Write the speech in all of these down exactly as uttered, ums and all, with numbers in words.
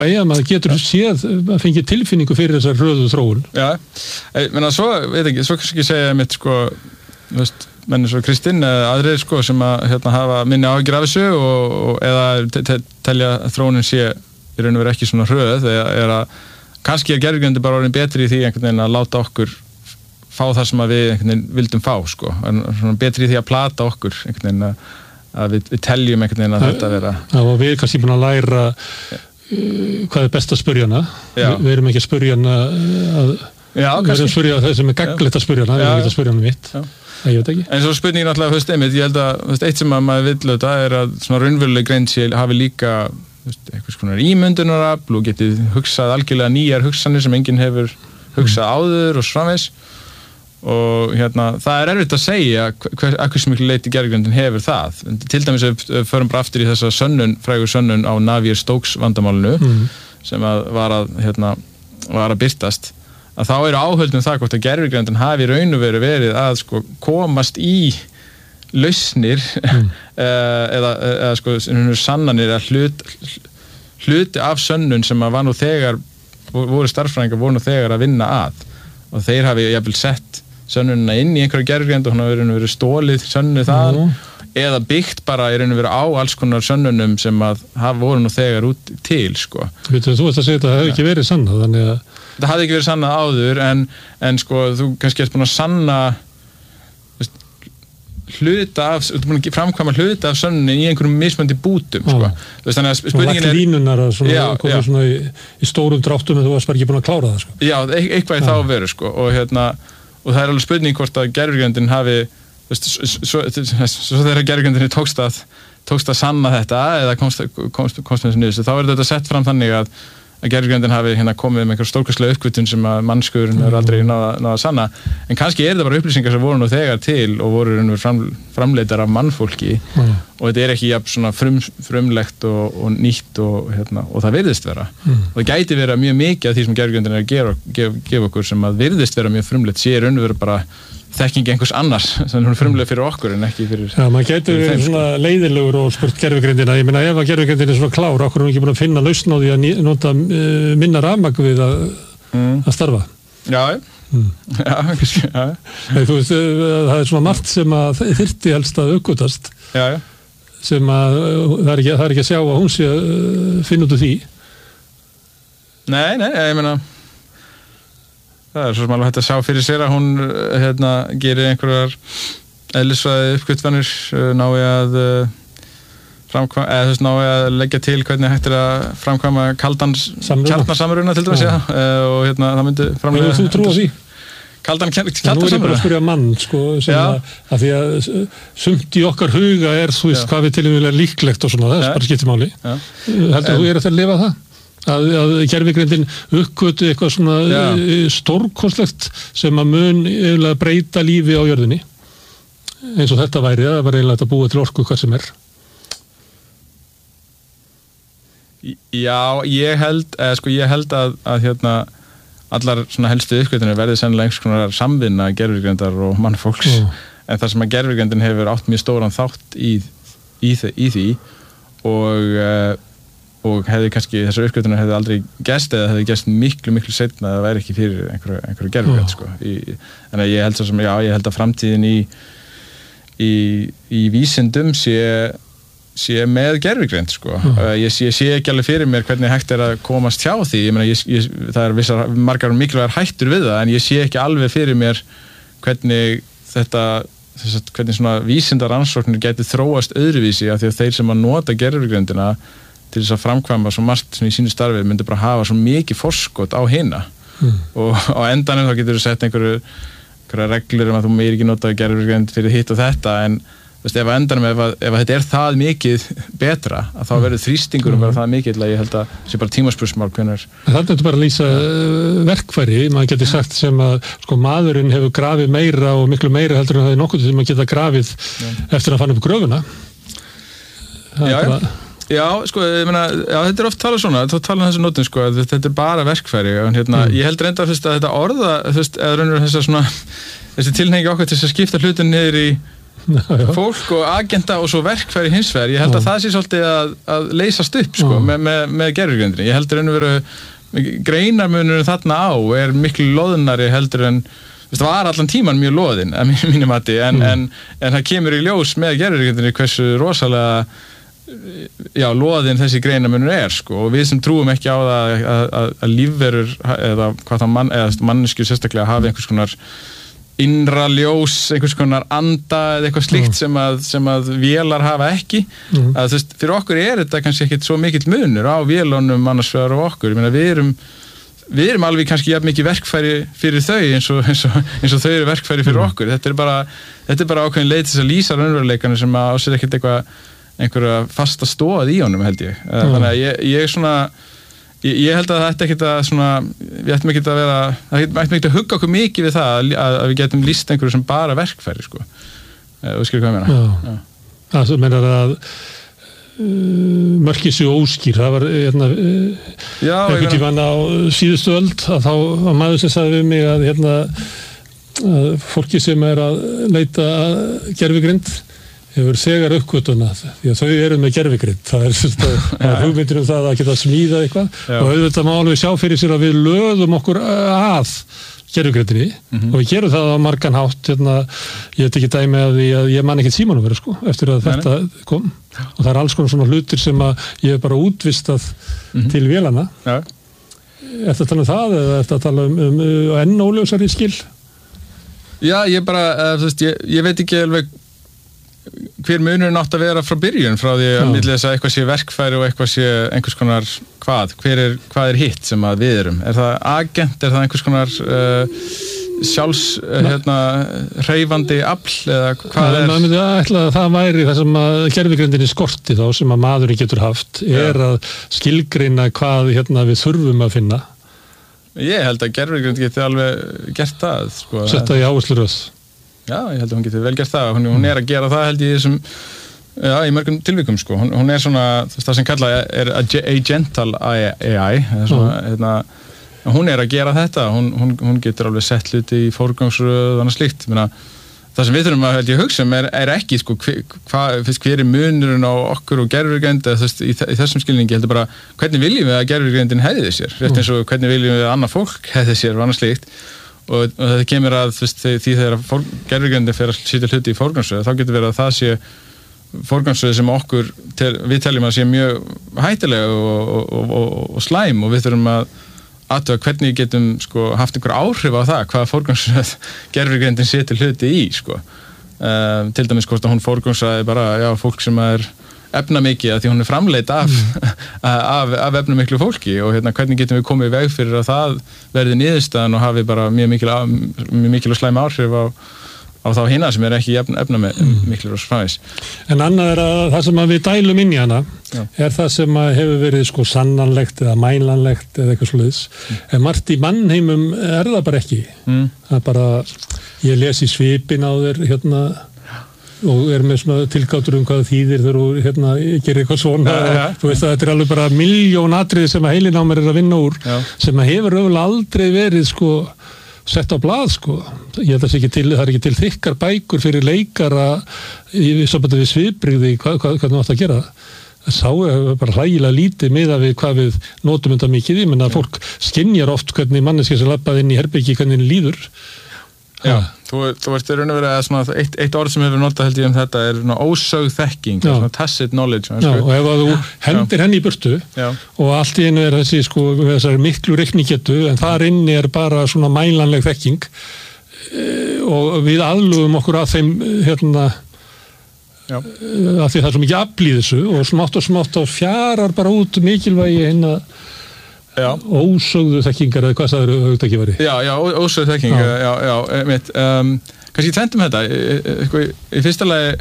Já, maður getur séð að fengi tilfinningu fyrir þessar röðu þróun. Já, ég meina svo, veit ekki, svo kannski segja mitt sko, þú veist, menn svo Kristinn eða aðrir sko sem að hérna hafa minni áhyggjur af þessu og, og eða te te telja að þróunin sé í raun og veru ekki svona hröð eða er að kannski er gervigreind bara orðin betri í því einhvern veginn að láta okkur fá það sem að við einhvern veginn vildum fá sko, en svona betri í því að plata okkur einhvern veginn að, að við, við teljum einhvern veginn að Þa, þetta vera. Já, og við kannski búin að læra hvað er best að spyrja hana. Vi, við erum ekki að spyrja hana að, já, við erum að spyrja það sem er gagnlegt að spyrja hana, við erum ekki að spyrja hana mitt. Já. Ég veit ekki. En svo spurningin alltaf, höfst einmitt, ég held að höfst, eitt sem að maður vill auðvitað er að svona raunveruleg greind sé hafi líka höfst, einhvers konar ímyndunarafl og getið hugsað algjörlega nýjar hugsanir sem enginn hefur hugsað mm. áður og framvegis. Og hérna, það er erfitt að segja hver, að hversu miklu leyti gervigreindin hefur það. Til dæmis ef við förum bara aftur í þessa sönnun, frægu sönnun á Navier-Stokes vandamálinu mm. sem að var að, hérna, var að birtast, að þá eru áhöldum það hvort að gervigreindin hafi raun og veru verið að sko, komast í lausnir mm. eða, eða sko, sannanir að hlut, hluti af sönnun sem að var nú þegar, voru starffræðingar voru nú þegar að vinna að og þeir hafi jafnvel sett sönnunina inn í einhverju gervigreind og hún hafi verið stólið sönnu þar mm. eða byggt bara í raun og veru á alls konar sönnunum sem að hafa voru nú þegar út til sko. Veitu, þú veist að segja þetta hefði ekki verið sannað, þannig að það hafði ekki verið sannað áður en, en sko þú kannski ert búin að sanna veist, hluta af, þú ert búin að framkvæma hluta af sönnunin í einhverjum mismöndi bútum sko. Þú veist þannig að spurningin er línunar að svona, já, já. Svona í, í stórum dráttum en þú varst bara ekki búin að klára það sko. Já, eitthvað í þá veru sko og hérna og það er alveg spurning hvort að gervigreindin hafi veist, svo, svo, svo þegar gervigreindinni tókst að tókst að sanna þetta eða komst, komst, komst með þessu niðurstu, þá er þetta sett fram þannig að að gervigreindin hafi hérna komið með einhver stórkostlega uppgötvun sem að mannskurinn mm. er aldrei náða, náða að sanna, en kannski er þetta bara upplýsingar sem voru nú þegar til og voru fram, framleitar af mannfólki mm. og þetta er ekki jafn svona frum, frumlegt og, og nýtt og, hérna, og það virðist vera mm. og það gæti vera mjög mikið af því sem gervigreindin er að gera, gef, gefa okkur sem að virðist vera mjög frumlegt, sé raun og vera bara þekking einhvers annars, sem hún er frumlega fyrir okkur en ekki fyrir... Já, maður getur verið svona leiðilegur og spurt gervigreindina, ég meina ef að gervigreindin er svona klár, okkur er hún ekki búin að finna lausn á því að nota uh, minna rafmagn við að, mm. að starfa. Já, mm. já, kannski, já. Nei, þú veist, það er svona margt sem að þyrfti helst að aukvöldast, já, já. sem að það er ekki, það er ekki að sjá að hún sé að finna út úr því. Nei, nei, ég meina... Það er svo sem alveg hægt að sjá fyrir sér að hún hérna, gerir einhverjar eðlisfræði uppgötvanir, nái að framkvæma, eða þú veist, nái að leggja til hvernig hægt er að framkvæma kaldan kjarnasamruna til dæmis, já, og hérna það myndi framlega... Hefur þú trú á því? Kaldan kjarnasamruna? Nú er ég bara að spyrja mann, sko, sem að, að því að sumt í okkar huga er, þú veist, já. Hvað við til og með líklegt og svona, það er bara skiptimáli. Heldur þú er að það lifa það? Að, að gervigreindin uppgötu eitthvað svona já. Stórkostlegt sem að mun eiginlega breyta lífi á jörðinni eins og þetta væri, það var eiginlega að búa til orku hvað sem er. Já, ég held eða sko ég held að, að hérna allar svona helstu uppgötunir verði sennilega einhvers konar samvinna gervigreindar og mannfólks mm. en það sem að gervigreindin hefur átt mjög stóran þátt í, í, í því og og hefði kannski, þessar uppgötunar hefði aldrei gest eða hefði gest miklu, miklu seinna að það væri ekki fyrir einhverju, einhverju gervigreind sko. Þannig að ég held svo sem, já, ég held að framtíðin í í, í vísindum sé, sé með gervigreind sko. Mm. Ég, ég sé ekki alveg fyrir mér hvernig hægt er að komast hjá því, ég meina, ég, ég, það er vissar margar mikilvægar hættur við það, en ég sé ekki alveg fyrir mér hvernig þetta þess að hvernig svona vísindaransóknir gæti þróast öðruvísi af því að þeir sem að nota gervigreindina til þess að framkvæma svo margt í sínu starfi myndi bara hafa svo mikið forskot á hina mm. og á endanum þá getur þú sett einhverju, einhverju reglur um að þú meir ekki nota gervigreind fyrir hitt og þetta en veist, ef, endanum, ef, að, ef að þetta er það mikið betra að þá verður þrýstingur um mm. það mikið að ég held að það sé bara tímaspursmál hvernig Þetta er bara að lýsa verkfæri maður getur sagt sem að sko, maðurinn hefur grafið meira og miklu meira heldur en það er nokkuð sem maður geta grafið já. Eftir að fann upp gröfuna Já, já Já, sko, ég meina, já, þetta er oft talað svona, þá talað um þessu nótum, sko, að þetta er bara verkfæri, en hérna, mm. ég held reynda fyrst að þetta orða, fyrst, eða raunur þess að svona, þessi tilhengi okkar til þess að skipta hlutin niður í já, já. fólk og agenta og svo verkfæri hins vegar, ég held að já. það sé svolítið að, að leysast upp sko, með, með, með gervigreindinni, ég heldur enn veru greinarmunurinn þarna á er miklu loðnari heldur en það var allan tíman mjög loðinn að mínum mati, en, mm. en, en það kemur í ljós með gervigreindinni hversu rosalega já, loðinn þessi greinarmunur er sko, og við sem trúum ekki á það að, að, að lífverur eða hvað það mann, eða manneskjur sérstaklega hafi einhvers konar innra ljós, einhvers konar anda eða eitthvað slíkt mm. sem, að, sem að vélar hafa ekki, mm. að þú veist fyrir okkur er þetta kannski ekkit svo mikill munur á vélunum annars vegar og okkur, ég meina við erum við erum alveg kannski jafn mikið verkfæri fyrir þau eins og, eins og, eins og þau eru verkfæri fyrir mm. okkur, þetta er bara þetta er bara ákveðin leið til þess að lýsa raunveruleikanum sem að ásett ekkert eitthvað einhverja fasta stóð í honum held ég mm. þannig að ég, ég er svona ég, ég held að þetta ekkert að svona við ættum ekki að vera það ættum ekki að hugga okkur mikið við það að, að við getum lýst einhverju sem bara verkfæri sko, þú skilur hvað ég meina já. Já. Það sem menar að uh, mörkið séu óskýr það var hérna uh, einhvern tímann á síðustu öld að þá var maður sem sagði við mig að hérna að fólki sem er að leita gervigreind hefur þegar uppgötuna því að þau eru með gervigreind það er, er hugmyndir um það að geta smíðað eitthvað já. Og auðvitað má alveg sjá fyrir sér að við löðum okkur að gervigreindinni mm-hmm. og við gerum það á margan hátt hérna, ég veit ekki dæmi að, að ég man ekki símanúmer sko, eftir að Nei. Þetta kom og það er alls konar svona hlutir sem að ég hef bara útvistað mm-hmm. til vélana ja. Ertu að tala um það eða ertu að tala um, um, um enn óljósari skil? Já, ég bara, uh, þú veist, ég, ég veit ekki alveg hver munurinn átt að vera frá byrjun frá því að milli þess að eitthvað sé verkfæri og eitthvað sé einhvers konar hvað hver er, hvað er hitt sem að við erum er það agent, er það einhvers konar uh, sjálfs uh, hérna, hreyfandi afl eða hvað ja, er ætla, það væri það sem að gervigreindinni skorti þá sem að maðurinn getur haft er ja. Að skilgreina hvað hérna, við þurfum að finna ég held að gervigreind geti alveg gert það sko, setta í áhersluröð Já, ég held að hún getur vel gert það hún, hún er að gera það held ég þessum já, í mörgum tilvikum sko hún, hún er svona, það sem kallað er agental A I svona, mm. hérna, hún er að gera þetta hún, hún, hún getur alveg sett hluti í forgangsröð og annað slíkt Meina, það sem við þurfum að held ég hugsa um er, er ekki sko hver, hva, hver er munurinn á okkur og gervigreind í, í þessum skilningi heldur bara hvernig viljum við að gervigreindin hefði sér rétt eins og hvernig viljum við að annað fólk hefði sér og annað slíkt og, og það kemur að veist, því þegar gervigreindin fer að setja hluti í forgangsröð þá getur verið að það sé forgangsröð sem okkur tel, við teljum að sé mjög hættulega og, og, og, og slæm og við þurfum að athuga hvernig getum sko, haft einhver áhrif á það hvaða forgangsröð gervigreindin setur hluti í sko. uh, til dæmis hvort að hún forgangsraði bara já, fólk sem er efnamikið að því hún er framleitt af, af, af efnamiklu fólki og hérna, hvernig getum við komið í veg fyrir að það verði niðurstaðan og hafi bara mjög mikil, mjög mikil og slæm áhrif á, á þá hina sem er ekki efnamiklu og svæðis. En annað er að það sem að við dælum inn í hana Já. Er það sem að hefur verið sko sannanlegt eða mælanlegt eða eitthvað svoleiðis. Mm. En margt í mannheimum er það bara ekki. Mm. Það er bara, ég les í svipin á þér hérna og er með svona tilgátur um hvað þýðir þegar þú hérna, gerir eitthvað svona ja, ja. Þú veist að þetta er alveg bara miljón atriði sem að heilin á mér er að vinna úr ja. Sem að hefur öfulega aldrei verið sko sett á blað sko ég held að það er ekki til, það er ekki til þykkar bækur fyrir leikara í sambandi við svipbrigði hvað, hvað, hvað þú átt að gera það sá er bara hlægilega lítið miðað við hvað við notum þetta mikið í menn að ja. Fólk skynjar oft hvernig manneski sem labbaði inn í herbyggi hvernig henni líður Já, þú, þú ert raun og verið að svona, eitt, eitt orð sem hefur notað held ég um þetta er ósögð þekking, svona tacit knowledge. Já, og ef að þú hendir henni í burtu Já. Og allt í einu er þessi sko, þessari miklu reikningetu en þar inni er bara svona mælanleg þekking og við aðlugum okkur að þeim hérna Já. Að því það er svo mikið afl í þessu og smátt og smátt og fjarar bara út mikilvægi hérna Já. Ósögðu þekkingar eða hvað það eru auðvitað ekki verið? Já, já, ósögðu þekkingar, já, já, já mitt. Um, kannski tvendum þetta, í, í fyrsta lagi,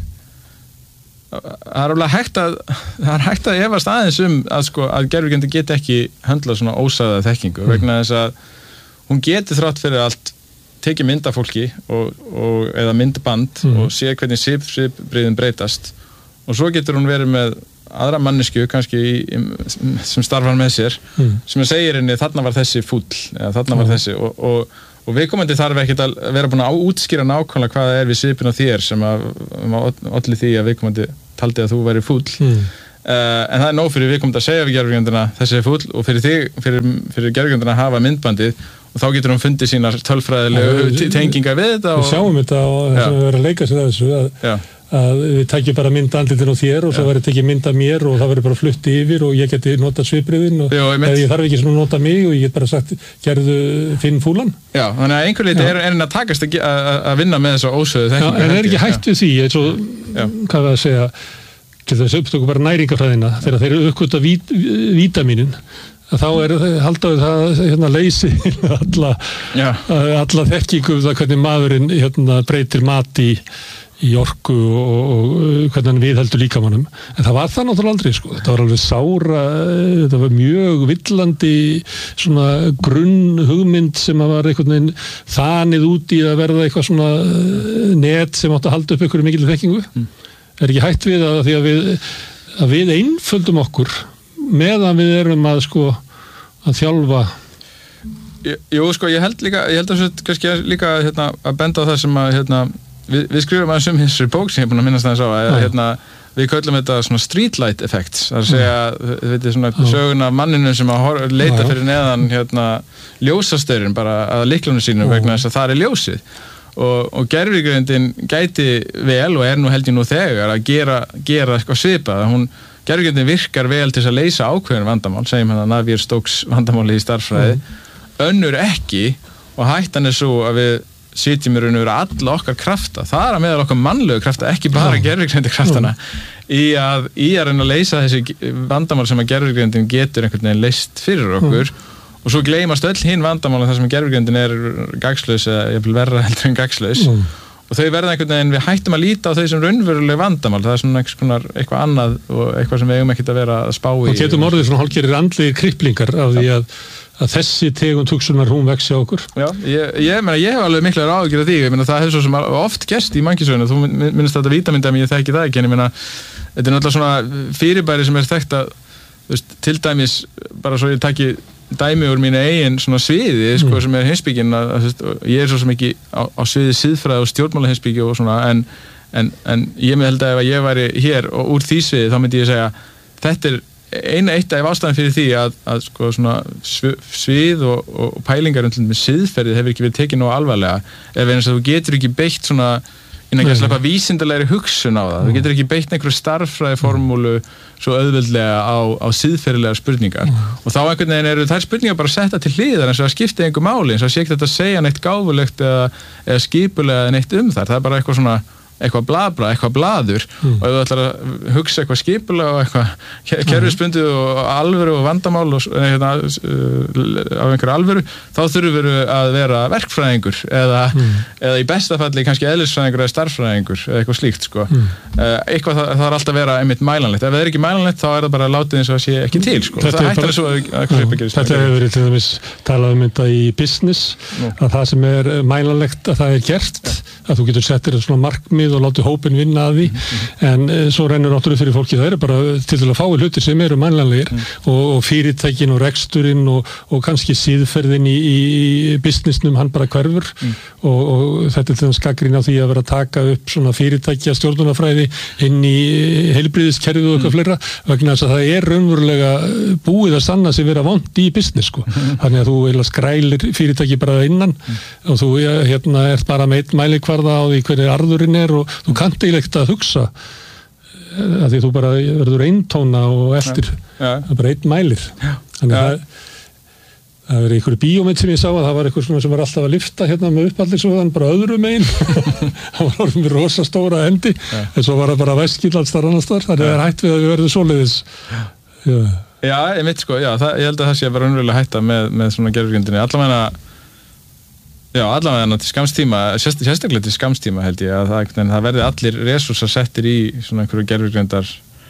það er alveg hægt að, það er hægt að efast aðeins um að sko, að gervigreindin geti ekki höndlað svona ósögða þekkingu, mm. vegna þess að hún geti þrátt fyrir allt tekið mynd af fólki og, og, eða myndband mm. og sé hvernig svipbrigðin breytast og svo getur hún verið með aðra mannesku kannski í, sem starfar með sér mm. sem segir henni þarna var þessi fúll eða þarna var mm. þessi og, og, og viðkomandi þarf ekkert að vera búin að útskýra nákvæmlega hvað það er við svipin á þér sem að, að olli því að viðkomandi taldi að þú væri fúll mm. uh, en það er nóg fyrir viðkomandi að segja við gervigrindina þessi er fúll og fyrir þig, fyrir, fyrir gervigrindina að hafa myndbandið og þá getur hún fundið sínar tölfræðilegu tengingar við þetta og... Við sjáum þetta og þess að við verðum að leika sér að þessu að, að við tækjum bara mynd andlitin á þér og svo verður tekið mynd af mér og það verður bara flutt yfir og ég geti nota svipriðin og eða ég þarf ekki svona að nota mig og ég get bara sagt gerðu finn fúlan. Já, þannig að einhver leiti er enn að takast að, að vinna með þessu ósöðu þekkingu. Já, en er ekki hægt við því eins og, hvað við að segja til þess að upptöku bara næringafræðina þegar þeir eru uppgöta vít, vítaminin þá er haldaðu það hérna leysi alla, alla þekkingu um það hvernig maðurinn hérna breytir mat í, í orku og, og hvernig hann viðheldur líkamannum en það var það náttúrulega aldrei sko þetta var alveg sára, þetta var mjög villandi svona grunn hugmynd sem að var einhvern veginn þanið út í að verða eitthvað svona net sem átti að halda upp einhverju mikil þekkingu mm. er ekki hægt við að því að við, að við einföldum okkur meðan við erum að sko að þjálfa Jú sko ég held líka ég held að það kannski líka hérna, að benda á það sem að hérna, við, við skrifum aðeins um þessu bók sem ég er búin að minnast aðeins á að hérna, við köllum þetta svona streetlight effects það er að segja þið veitir svona söguna af manninu sem að leita fyrir neðan hérna, ljósastörin bara að lyklunum sínum vegna þess að það er ljósið og, og gervigrindin gæti vel og er nú held ég nú þegar að gera, gera eitthvað svipað hún gervigrindin virkar vel til að leysa ákveðin vandamál, segjum hérna Navier-Stokes vandamáli í starffræði, mm. önnur ekki og hættan er svo að við sitjum í raun og veru alla okkar krafta, það er að meðal okkar mannlegu krafta, ekki bara mm. gervigrindi kraftana, mm. í, að, í að reyna að leysa þessi vandamál sem að gervigrindin getur einhvern veginn leyst fyrir okkur mm. og svo gleymast öll hinn vandamál þar sem gervigrindin er gagslaus eða jafnvel verra heldur en gagslaus mm. og þau verða einhvern veginn, við hættum að líta á þau sem raunveruleg vandamál, það er svona eitthvað, eitthvað annað og eitthvað sem við eigum ekkert að vera að spá í. Og getum orðið svona hálfgerðir andlegir kripplingar af því að, að þessi tegund hugsunar hún vex hjá okkur. Já, ég, ég meina, ég hef alveg miklar áhyggjur af því, ég meina, það hefur svo sem oft gerst í mannkynssögunni, þú minnst þetta vítamindæmi, ég þekki það ekki, en ég meina, þetta er náttúrulega svona fyrirbæri sem er þekkt að, þú veist, til dæmis, bara svo ég taki dæmi úr mínu eigin svona sviði sko, mm. sem er heimspekin að, að, að ég er svo sem ekki á, á sviði siðfræði og stjórnmála heimspeki og svona en, en, en ég með held að ef ég væri hér og úr því sviði þá myndi ég segja þetta er eina eitt af ástæðan fyrir því að, að sko, svona svið og, og pælingar um með siðferðið hefur ekki verið tekið nógu alvarlega ef eins að þú getur ekki beitt svona innan ekki að sleppa vísindalegri hugsun á það. Þú getur ekki beitt einhverju starffræðiformúlu svo auðveldlega á, á siðferðilegar spurningar. Mm. Og þá einhvern veginn eru þær spurningar bara setta til hliðar eins og það skipti einhver máli, eins og það sé ekki þetta að segja neitt gáfulegt eða, eða skipulega neitt um þar. Það er bara eitthvað svona eitthvað blabla, eitthvað blaður mm. og ef þú ætlar að hugsa eitthvað skipulega og eitthvað kerfisbundið og alvöru og vandamál og hérna, á einhverju alvöru, þá þurfum við að vera verkfræðingur eða, mm. eða í besta falli kannski eðlisfræðingur eða starffræðingur eða eitthvað slíkt sko. Mm. Eitthvað það, það er alltaf að vera einmitt mælanlegt. Ef það er ekki mælanlegt þá er það bara látið eins og það sé ekki til sko. Þetta það hættar þessu að eitthvað gerist. Þetta hefur verið til dæmis talað um þetta í business mm. að það sem er mælanlegt að það er gert, að þú getur settir svona markmið og láti hópin vinna að því mm-hmm. en e, svo rennur náttúrulega fyrir fólki það eru bara til að fái hlutir sem eru mannlegir mm. og, og fyrirtækin og reksturinn og, og kannski síðferðin í, í businessnum hann bara hverfur mm. og, og þetta er til þess gagnrýni á því að vera að taka upp svona fyrirtækja stjórnunarfræði inn í heilbrigðiskerfið og eitthvað mm. fleira vegna þess að það er raunverulega búið að sanna sig vera vont í business sko. Mm. Þannig að þú eða skrælir fyrirtæki bara innan mm. og þú hérna ert bara með mælikvarða á því hvernig arðurinn er og þú kannt eiginlega ekkert að hugsa að því þú bara verður eintóna og eftir ja, ja. Það er bara einn mælir ja. Þannig að ja. það, það er einhverju bíómynd sem ég sá að það var einhver svona sem var alltaf að lyfta hérna með uppallinsvöðan bara öðru megin það var orðin með rosa stóra hendi ja. En svo var það bara væskill alls þar annars þar þannig að það er hætt við að við verðum svoleiðis Já, já ég mitt sko já, það, ég held að það sé bara raunverulega hætta með, með svona gerfugjöndinni allavega Já, allavega til skamstíma, sérst, sérstaklega til skamstíma held ég að það, það verði allir resursar settir í svona einhverju gerfugjöndar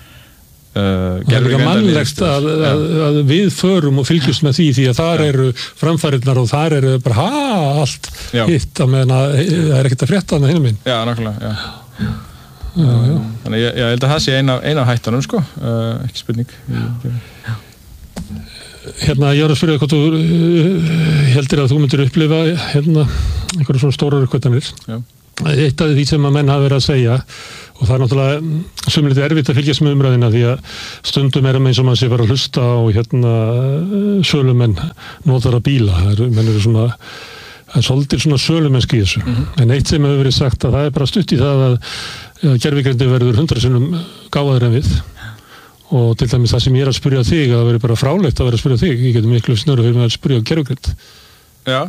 uh, Það er líka mannlegt að, að, að við förum og fylgjumst með því því að þar eru framfærirnar og þar eru bara ha, allt já. Hitt að meðan að það er ekkert að frétta þannig hinum minn Já, nákvæmlega, já, já. Já, já. Þannig ég, ég held að það sé eina, eina hættanum sko, uh, ekki spurning já. hérna, ég var að spyrja hvort þú uh, heldur að þú myndir upplifa hérna, einhverjum svona stórar uppkvætanir. Eitt af því sem að menn hafa verið að segja, og það er náttúrulega sumlítið erfitt að fylgjast með umræðina því að stundum er að eins og maður sé bara að hlusta á hérna, sölumenn notara bíla. Það er, menn eru svona, það er svolítið svona sölumennski í þessu. Mm-hmm. En eitt sem hefur verið sagt að það er bara stutt í það að, að gervigreindin verður hundra sinnum gáfaður en við. Og til dæmis það sem ég er að spyrja þig, að það verður bara frálegt að vera að spyrja þig, ég getur miklu snurra fyrir mig að spyrja gervigreind. Já.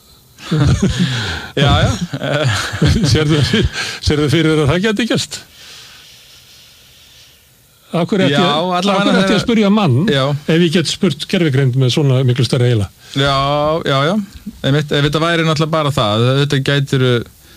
já, já. Sérðu sérðu fyrir þér að það geti gerst? Af hverju ætti ég að spyrja mann já. Ef ég get spurt gervigreind með svona miklu stærri heila? Já, já, já. Ef þetta væri náttúrulega bara það, þetta gætir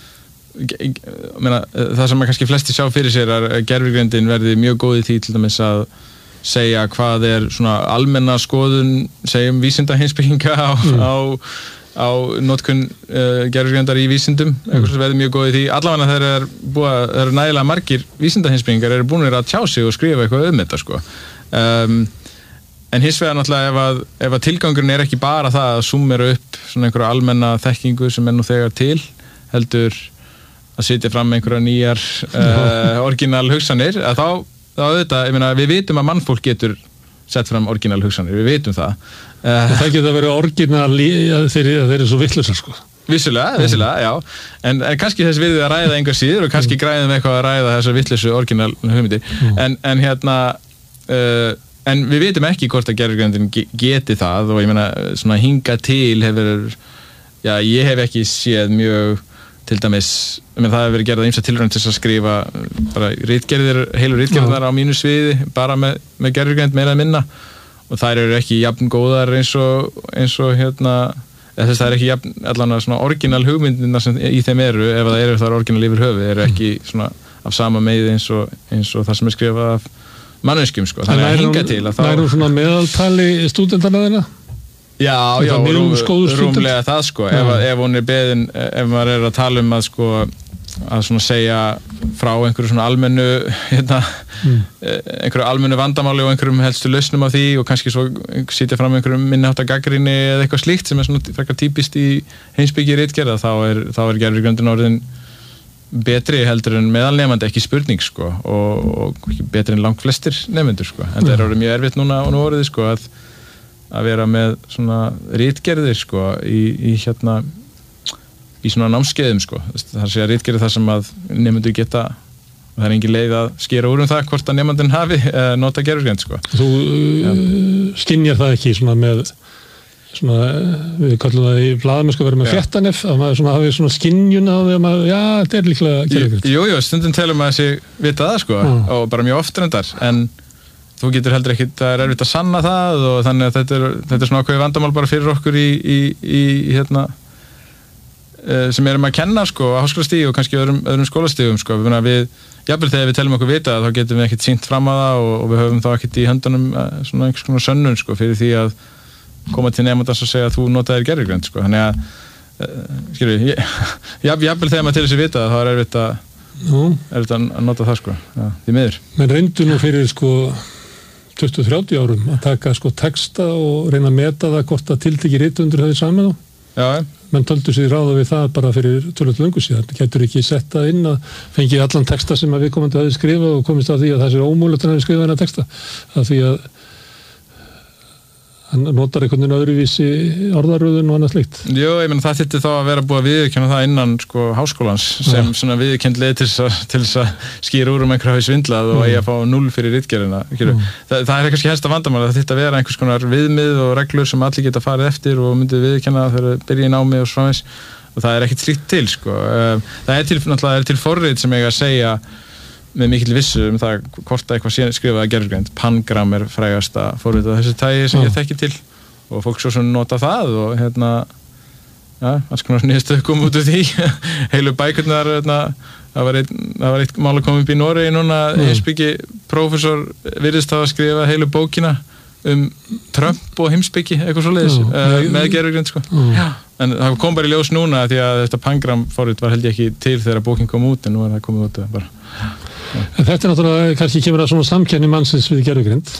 Meina, það sem að kannski flesti sjá fyrir sér er að gervigreindin verði mjög góð í því til dæmis að segja hvað er svona almenna skoðun segjum vísindaheimspekinga á, mm. á, á notkun uh, gervigreindar í vísindum mm. eitthvað sem verði mjög góð í því allavega þegar það er, er, er nægilega margir vísindaheimspekingar eru búinir að tjá sig og skrifa eitthvað um þetta sko. um, en hins vegar náttúrulega ef að, ef að tilgangurinn er ekki bara það að summera upp svona einhverja almenna þekkingu sem er nú þegar til heldur að setja fram einhverja nýjar uh, orginal hugsanir að þá, þá auðvitað, ég meina, við vitum að mannfólk getur sett fram orginal hugsanir, við vitum það uh, það getur að vera orginal þeir eru svo vittlausar sko vissulega, vissulega, já en, en kannski þess virðið að ræða einhver síður og kannski græðum við eitthvað að ræða þessar vittlausu orginal hugmyndir, mm. en, en hérna uh, en við vitum ekki hvort að gervigreindin geti það og ég meina, svona hinga til hefur, já, ég hef ekki séð mjög til dæmis, menn það hefur verið gerðað ýmsa tilraun til að skrifa bara ritgerðir, heilu ritgerðar á mínu sviði bara með, með gervigreind meira að minna og þær eru ekki jafn góðar eins og, eins og hérna þess að það er ekki jafn, allan að svona orginal hugmyndina sem í þeim eru, ef það eru þar orginal yfir höfuð, eru ekki svona af sama meiði eins og, eins og það sem er skrifað af manneskjum sko, þannig að hinga til að þá Það eru svona meðaltali stúdentana þeirna? Já, já, rúm, rúmlega það sko ef, ef hún er beðin, ef maður er að tala um að sko, að svona segja frá einhverju svona almennu hérna, mm. einhverju almennu vandamáli og einhverjum helstu lausnum af því og kannski svo sitja fram einhverjum minniháttar gagnrýni eða eitthvað slíkt sem er svona frekar típist í heimspeki ritgerða, þá er, þá er gervigreindin orðin betri heldur en meðalnemandi, ekki spurning sko og, og betri en langt flestir nemendur sko, en það er orðið mjög erfitt núna og nú orðið sko að að vera með svona ritgerðir sko í, í hérna í svona námskeiðum sko það sé að ritgerðir þar sem að nemendur geta það er engin leið að skera úr um það hvort að nemandinn hafi eh, nota gervigreind sko. Þú uh, skynjar það ekki svona með svona, við kallum það í blaðamennsku að vera með fréttanef, að maður svona hafi svona skynjun á því að maður, já, þetta er líklega gervigreind. Jú, jú, stundum telum maður sig vita það sko mm. og bara mjög oft reyndar, en þú getur heldur ekki, það er erfitt að sanna það og þannig að þetta er, þetta er svona ákveðið vandamál bara fyrir okkur í, í, í hérna sem erum að kenna sko á háskólastígi og kannski öðrum, öðrum skólastígum sko, við, við jafnvel þegar við telum okkur vita þá getum við ekkert sýnt fram að það og, og við höfum þá ekkert í höndunum svona einhvers konar sönnun sko fyrir því að koma til nemandans og segja að þú notaðir gervigreind sko, þannig að uh, skilur, jafnvel þegar maður til þessi vita þá er erfitt að, erfitt að nota það sko, já, því miður. Men reyndu nú fyrir sko tuttugu til þrjátíu árum að taka sko texta og reyna að meta það hvort að tiltekið rithöfundur hefði saman á. Já. Menn töldu sig ráða við það bara fyrir tölvöld löngu síðan. Það getur ekki setta inn að fengi allan texta sem að viðkomandi hafi skrifað og komist að því að það sé ómögulegt að hafi skrifað hennar texta. Af því að hann notar einhvern veginn öðruvísi orðaröðun og annað slíkt. Jú, ég meina það þyrfti þá að vera búið að viðurkenna það innan sko háskólans sem ja. Svona viðurkennd leið til þess að skýra úr um einhverja hafi svindlað og eigi að fá null fyrir ritgerðina. Mm. Það, það er kannski helsta vandamál, það þyrfti að vera einhvers konar viðmið og reglur sem allir geta farið eftir og myndið viðurkenna þegar byrja í námi og svona eins og það er ekkert slíkt til sko. Það er til, náttúrulega er til forrit sem eiga að segja með mikil vissu um það hvort að eitthvað skrifaði gervigreind. Pangram er frægasta forritið af þessu tagi sem ég þekki til og fólk svo sem nota það og hérna ja, alls konar niðurstöðu kom út úr því heilu bækurnar hérna, það var eitt, það var eitt mál að koma upp í Noregi núna mm. heimspeki prófessor virðist hafa skrifað heilu bókina um Trump og heimspeki eitthvað svoleiðis mm. uh, með gervigreind sko mm. Já, en það kom bara í ljós núna því að þetta Pangram forrit var held ég ekki til þegar bókin kom út en nú er það komið út bara. En þetta er náttúrulega, kannski kemur að svona samkenni mannsins við gervigreind.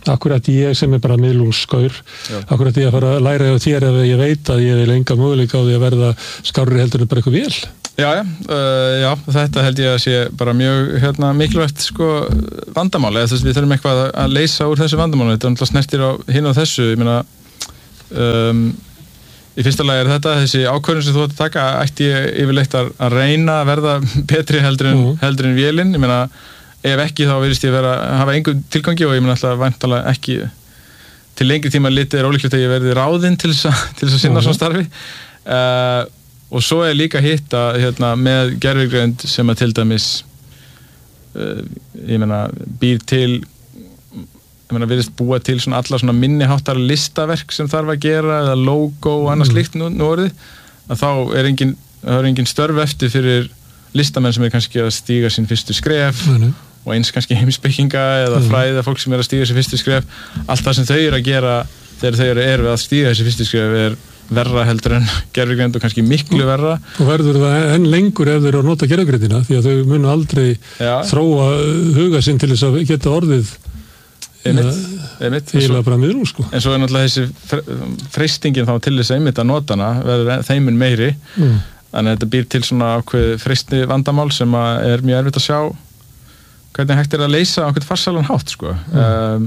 akkur ætti ég sem er bara miðlungsskaur, akkur ætti ég að fara að læra á þér ef ég veit að ég vil enga möguleika á því að verða skárri heldur en bara eitthvað vel. Já, já, uh, já, þetta held ég að sé bara mjög hérna, mikilvægt sko, vandamál, eða þess að við þurfum eitthvað að leysa úr þessu vandamáli, þetta er náttúrulega snertir á hinn og þessu, ég meina um, í fyrsta lagi er þetta, þessi ákvörðun sem þú ætti að taka, ætti ég yfirleitt að, að reyna að verða betri heldur en, mm. heldur en vélinn, ég meina ef ekki þá virðist ég vera að hafa engum tilgangi og ég mun alltaf væntanlega ekki til lengri tíma litið er ólíklegt að ég verði ráðinn til þess að, til þess að sinna mm. svona starfi uh, og svo er líka hitt að hérna, með gervigreind sem að til dæmis uh, ég meina býr til ég meina virðist búa til svona alla svona minniháttar listaverk sem þarf að gera eða logo og annað mm. slíkt nú, nú orðið að þá er engin, er engin störf eftir fyrir listamenn sem er kannski að stíga sín fyrstu skref mm. og eins kannski heimspekinga eða mm. fræða fólk sem er að stíga sér fyrstu skref allt það sem þau eru að gera þegar þau eru er við að stíga þessi fyrstu skref er verra heldur en gervigreind og kannski miklu verra og verður það enn lengur ef þau eru að nota gervigreindina því að þau munu aldrei Já. þróa huga sinn til þess að geta orðið eiginlega bara miðlung sko. En svo er náttúrulega þessi freistingin þá til þess að einmitt að nota hana verður þeimun meiri mm. þannig að þetta býr til svona ákveð freisti vandamál sem er mjög erfitt að sjá hvernig hægt er að leysa á einhvern farsalan hátt sko. Mm. Um,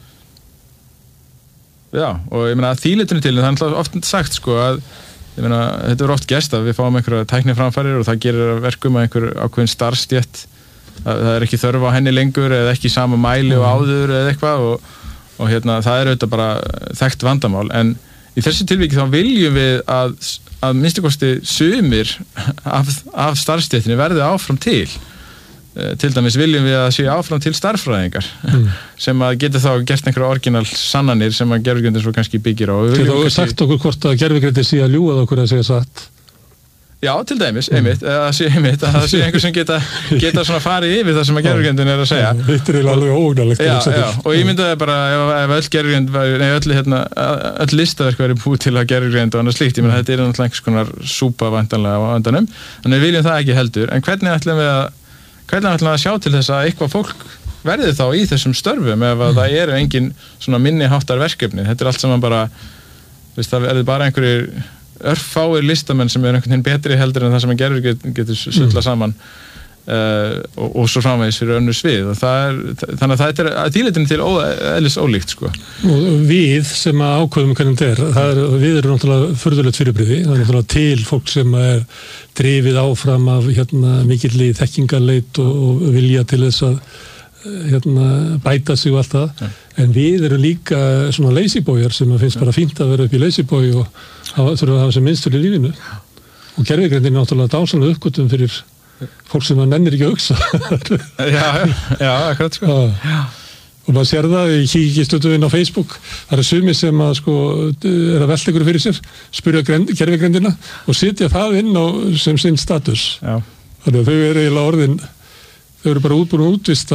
já, og ég meina að þýlitunni til, það er alltaf oft sagt sko að, ég meina, þetta er oft gerst að við fáum einhverja tækniframfarir og það gerir verkum að einhver ákveðin starfstétt, það er ekki þörf á henni lengur eða ekki sama mæli og áður eða eitthvað og, og hérna, það er auðvitað bara þekkt vandamál, en í þessu tilviki þá viljum við að, að minnstakosti sumir af, af starfstéttinni verði áfram til. Til dæmis viljum við að séu áfram til starffræðingar mm. sem að geta þá gert einhverja orginal sannanir sem að gervigreindin svo kannski byggir á. Þú hefur sagt okkur hvort að gervigreindin sé að ljúga okkur að segja satt. Já, til dæmis, einmitt, að það sé einmitt, að það sé einhver sem geta, geta svona farið yfir það sem að gervigreindin er að segja. Þetta er eiginlega alveg ógnarlegt. Já, já, og ég myndi það bara, ef, ef öll gervigreind, nei, öll, hérna, öll listaverk verið búið til að gervigreind og annað slíkt, ég myndi þetta er náttúrulega einhvers konar súpa væntanlega á andanum, þannig við viljum það ekki heldur, en hvernig ætlum við að, hvernig ætlum við að sjá til þess að eitthvað fólk verði þá í þessum störfum ef að það eru engin svona minni háttar verkefni, þetta er allt saman bara, veist, það verður bara einhverjir örfáir listamenn sem er einhvern veginn betri heldur en það sem að gerur get, getur sulla mm. saman uh, og, og svo framvegis fyrir önnur svið og það er, þannig að það er að þýleitinu til eðlis ólíkt sko. Og við sem að ákveðum hvernig þetta er, það er við erum náttúrulega furðulegt fyrirbrigði, það er náttúrulega til fólk sem er drifið áfram af hérna, mikilli þekkingarleit og, og vilja til þess að hérna, bæta sig og allt það ja. En við erum líka svona lazyboyar sem finnst ja. Bara fínt að vera upp í lazyboy og hafa, þurfa að hafa sem minnstur í lífinu og gervigreindin er náttúrulega dásanlega uppgötum fyrir fólk sem að nennir ekki að hugsa Já, já, já, akkurat sko já. Og maður sér það, ég kíkja stundum inn á Facebook það eru sumir sem að sko er að velta ykkur fyrir sér, spyrja gervigreindina og setja það inn á sem sinn status já. Þannig að þau eru eiginlega orðin þau eru bara útbúin að útvista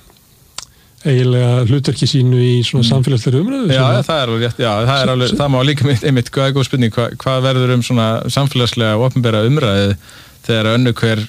eiginlega hlutverki sínu í svona samfélagslegri umræðu. Já, ja, það er alveg rétt, já, það er alveg, það má líka einmitt, hvað er góð spurning, hvað, hvað verður um svona samfélagslega og opinbera umræðu þegar önnu hver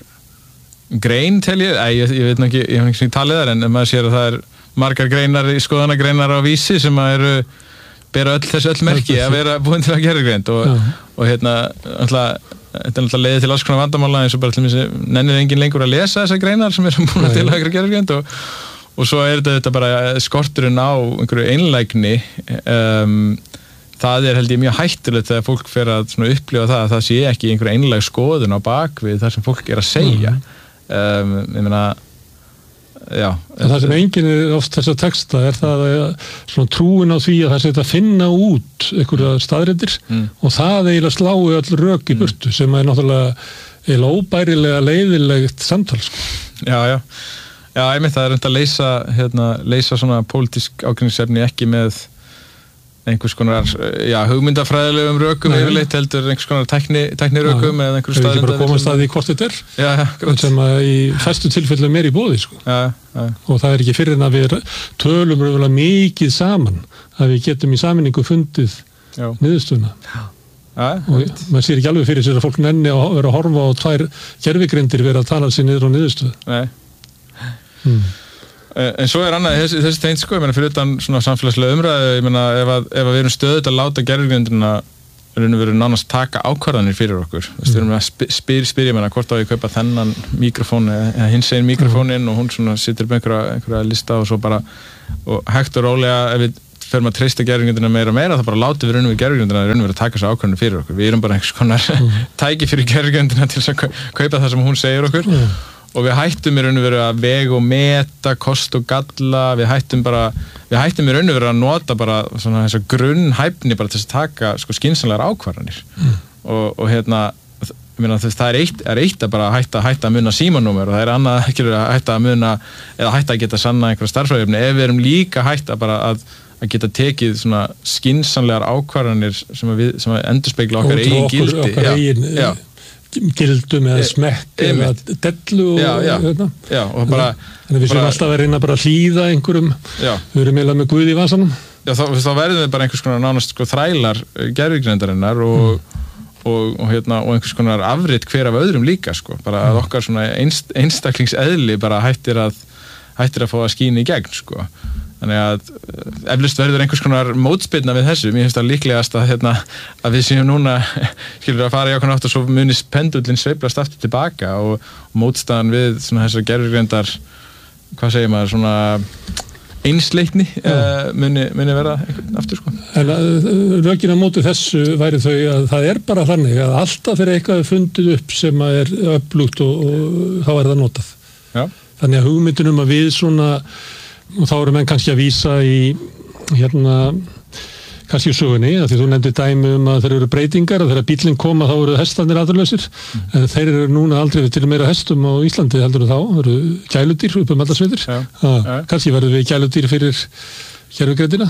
grein tel ég, Æ, ég, ég veit ekki, ég hef ekki talið þar en maður sér að það er margar greinar, skoðanagreinar á Vísi sem að eru, bera öll þessu öll merki að vera búin til að gera greind og, og hérna, alltaf þetta er náttúrulega leiðið til alls konar vandamála eins og bara til þess að nennir enginn lengur að lesa þessar greinar sem eru búin að til að gera gerðugreind og, og svo er þetta bara skorturinn á einhverju einlægni um, það er held ég mjög hættulegt þegar fólk fer að upplifa það að það sé ekki einhverju einlæg skoðun á bakvið það sem fólk er að segja um, ég meina Já, það sem enginn er oft þess að texta er það að svona trúin á því að það sé að finna út einhverja staðreyndir mm. og það eiginlega slái öll rök í burtu mm. sem er náttúrulega eiginlega óbærilega leiðilegt samtal sko. Já, já, já, einmitt það er reynd að leysa, hérna, leysa svona pólitísk ágreiningsefni ekki með einhvers konar, já, hugmyndafræðilegum rökum yfirleitt heldur einhvers konar tækni, tæknirökum eða einhverju staðreyndir. Það er ekki bara komast að því hvort þetta er, já, já, sem að í fæstu tilfellum er í boði, sko. Já, já. Og það er ekki fyrir en að við tölum röfulega mikið saman að við getum í sameiningu fundið niðurstöðuna. Já. Já, og maður sér ekki alveg fyrir sér að fólk nenni að vera að horfa á tvær gervigrindir vera að tala sér niður á niðurstöðu. Nei. Hmm. En svo er annað þessi, þessi tegnd sko, ég meina fyrir utan svona samfélagslega umræðu, ég meina ef að, ef að við erum stöðugt að láta gervigreindina raun og veru nánast taka ákvarðanir fyrir okkur. Mm. Við erum að spyrja spyr, ég meina hvort á ég kaupa þennan mikrofón eða hins einn mikrofónin og hún svona situr með einhverja, einhverja lista og svo bara og hægt og rólega ef við ferum að treysta gervigrindina meira og meira þá bara látum við raun og veru gervigrindina raun og veru að taka þessu ákvarðanir fyrir okkur. Við erum bara einhvers konar mm. tæki fyrir gervigrindina til að kaupa það sem hún segir okkur. Mm. Og við hættum í raun og veru að vega og meta, kost og galla, við hættum bara, við hættum í raun og veru að nota bara svona þessa grunnhæfni bara til að taka sko skynsamlegar ákvarðanir. Mm. Og, og hérna, ég meina það er eitt, er eitt að bara hætta, hætta að muna símanúmer og það er annað ekki að hætta að muna eða hætta að geta sanna einhverja starffræðiefni ef við erum líka hætta bara að, að geta tekið svona skynsamlegar ákvarðanir sem að, við, sem að endurspegla okkar eigin gildi. Okkar eigin, já. Gildum eða smekk e, eða dellu og já, já, hérna. Já, og bara, þannig að við séum alltaf að reyna bara að hlýða einhverjum, já. Við erum eiginlega með Guð í vasanum. Já, þá, þá verðum við bara einhvers konar nánast sko þrælar gervigreindarinnar og, mm. og, og, hérna, og einhvers konar afrit hver af öðrum líka sko, bara mm. að okkar svona einst, einstaklingseðli bara hættir að, hættir að fá að skína í gegn sko. Þannig að eflaust verður einhvers konar mótspyrna við þessu. Mér finnst það líklegast að, hérna, að við séum núna skilur að fara í okkur nátt og svo munir pendullin sveiflast aftur tilbaka og, og mótstaðan við svona þessar gervigreindar, hvað segir maður, svona einsleitni uh, muni, muni vera aftur sko. En rökin á móti þessu væri þau að það er bara þannig að alltaf fyrir eitthvað fundið upp sem er öflugt og, og þá er það notað. Já. Þannig að hugmyndunum að við svona og þá eru menn kannski að vísa í hérna kannski í sögunni, af því þú nefndir dæmi um að þeir eru breytingar og þegar bíllinn koma þá eru hestarnir aðurlausir, mm. en þeir eru núna aldrei til meira hestum á Íslandi heldur þá, það eru gæludýr upp um allar sveitir. Ja. Ja. Kannski verður við gæludýr fyrir gervigreindina.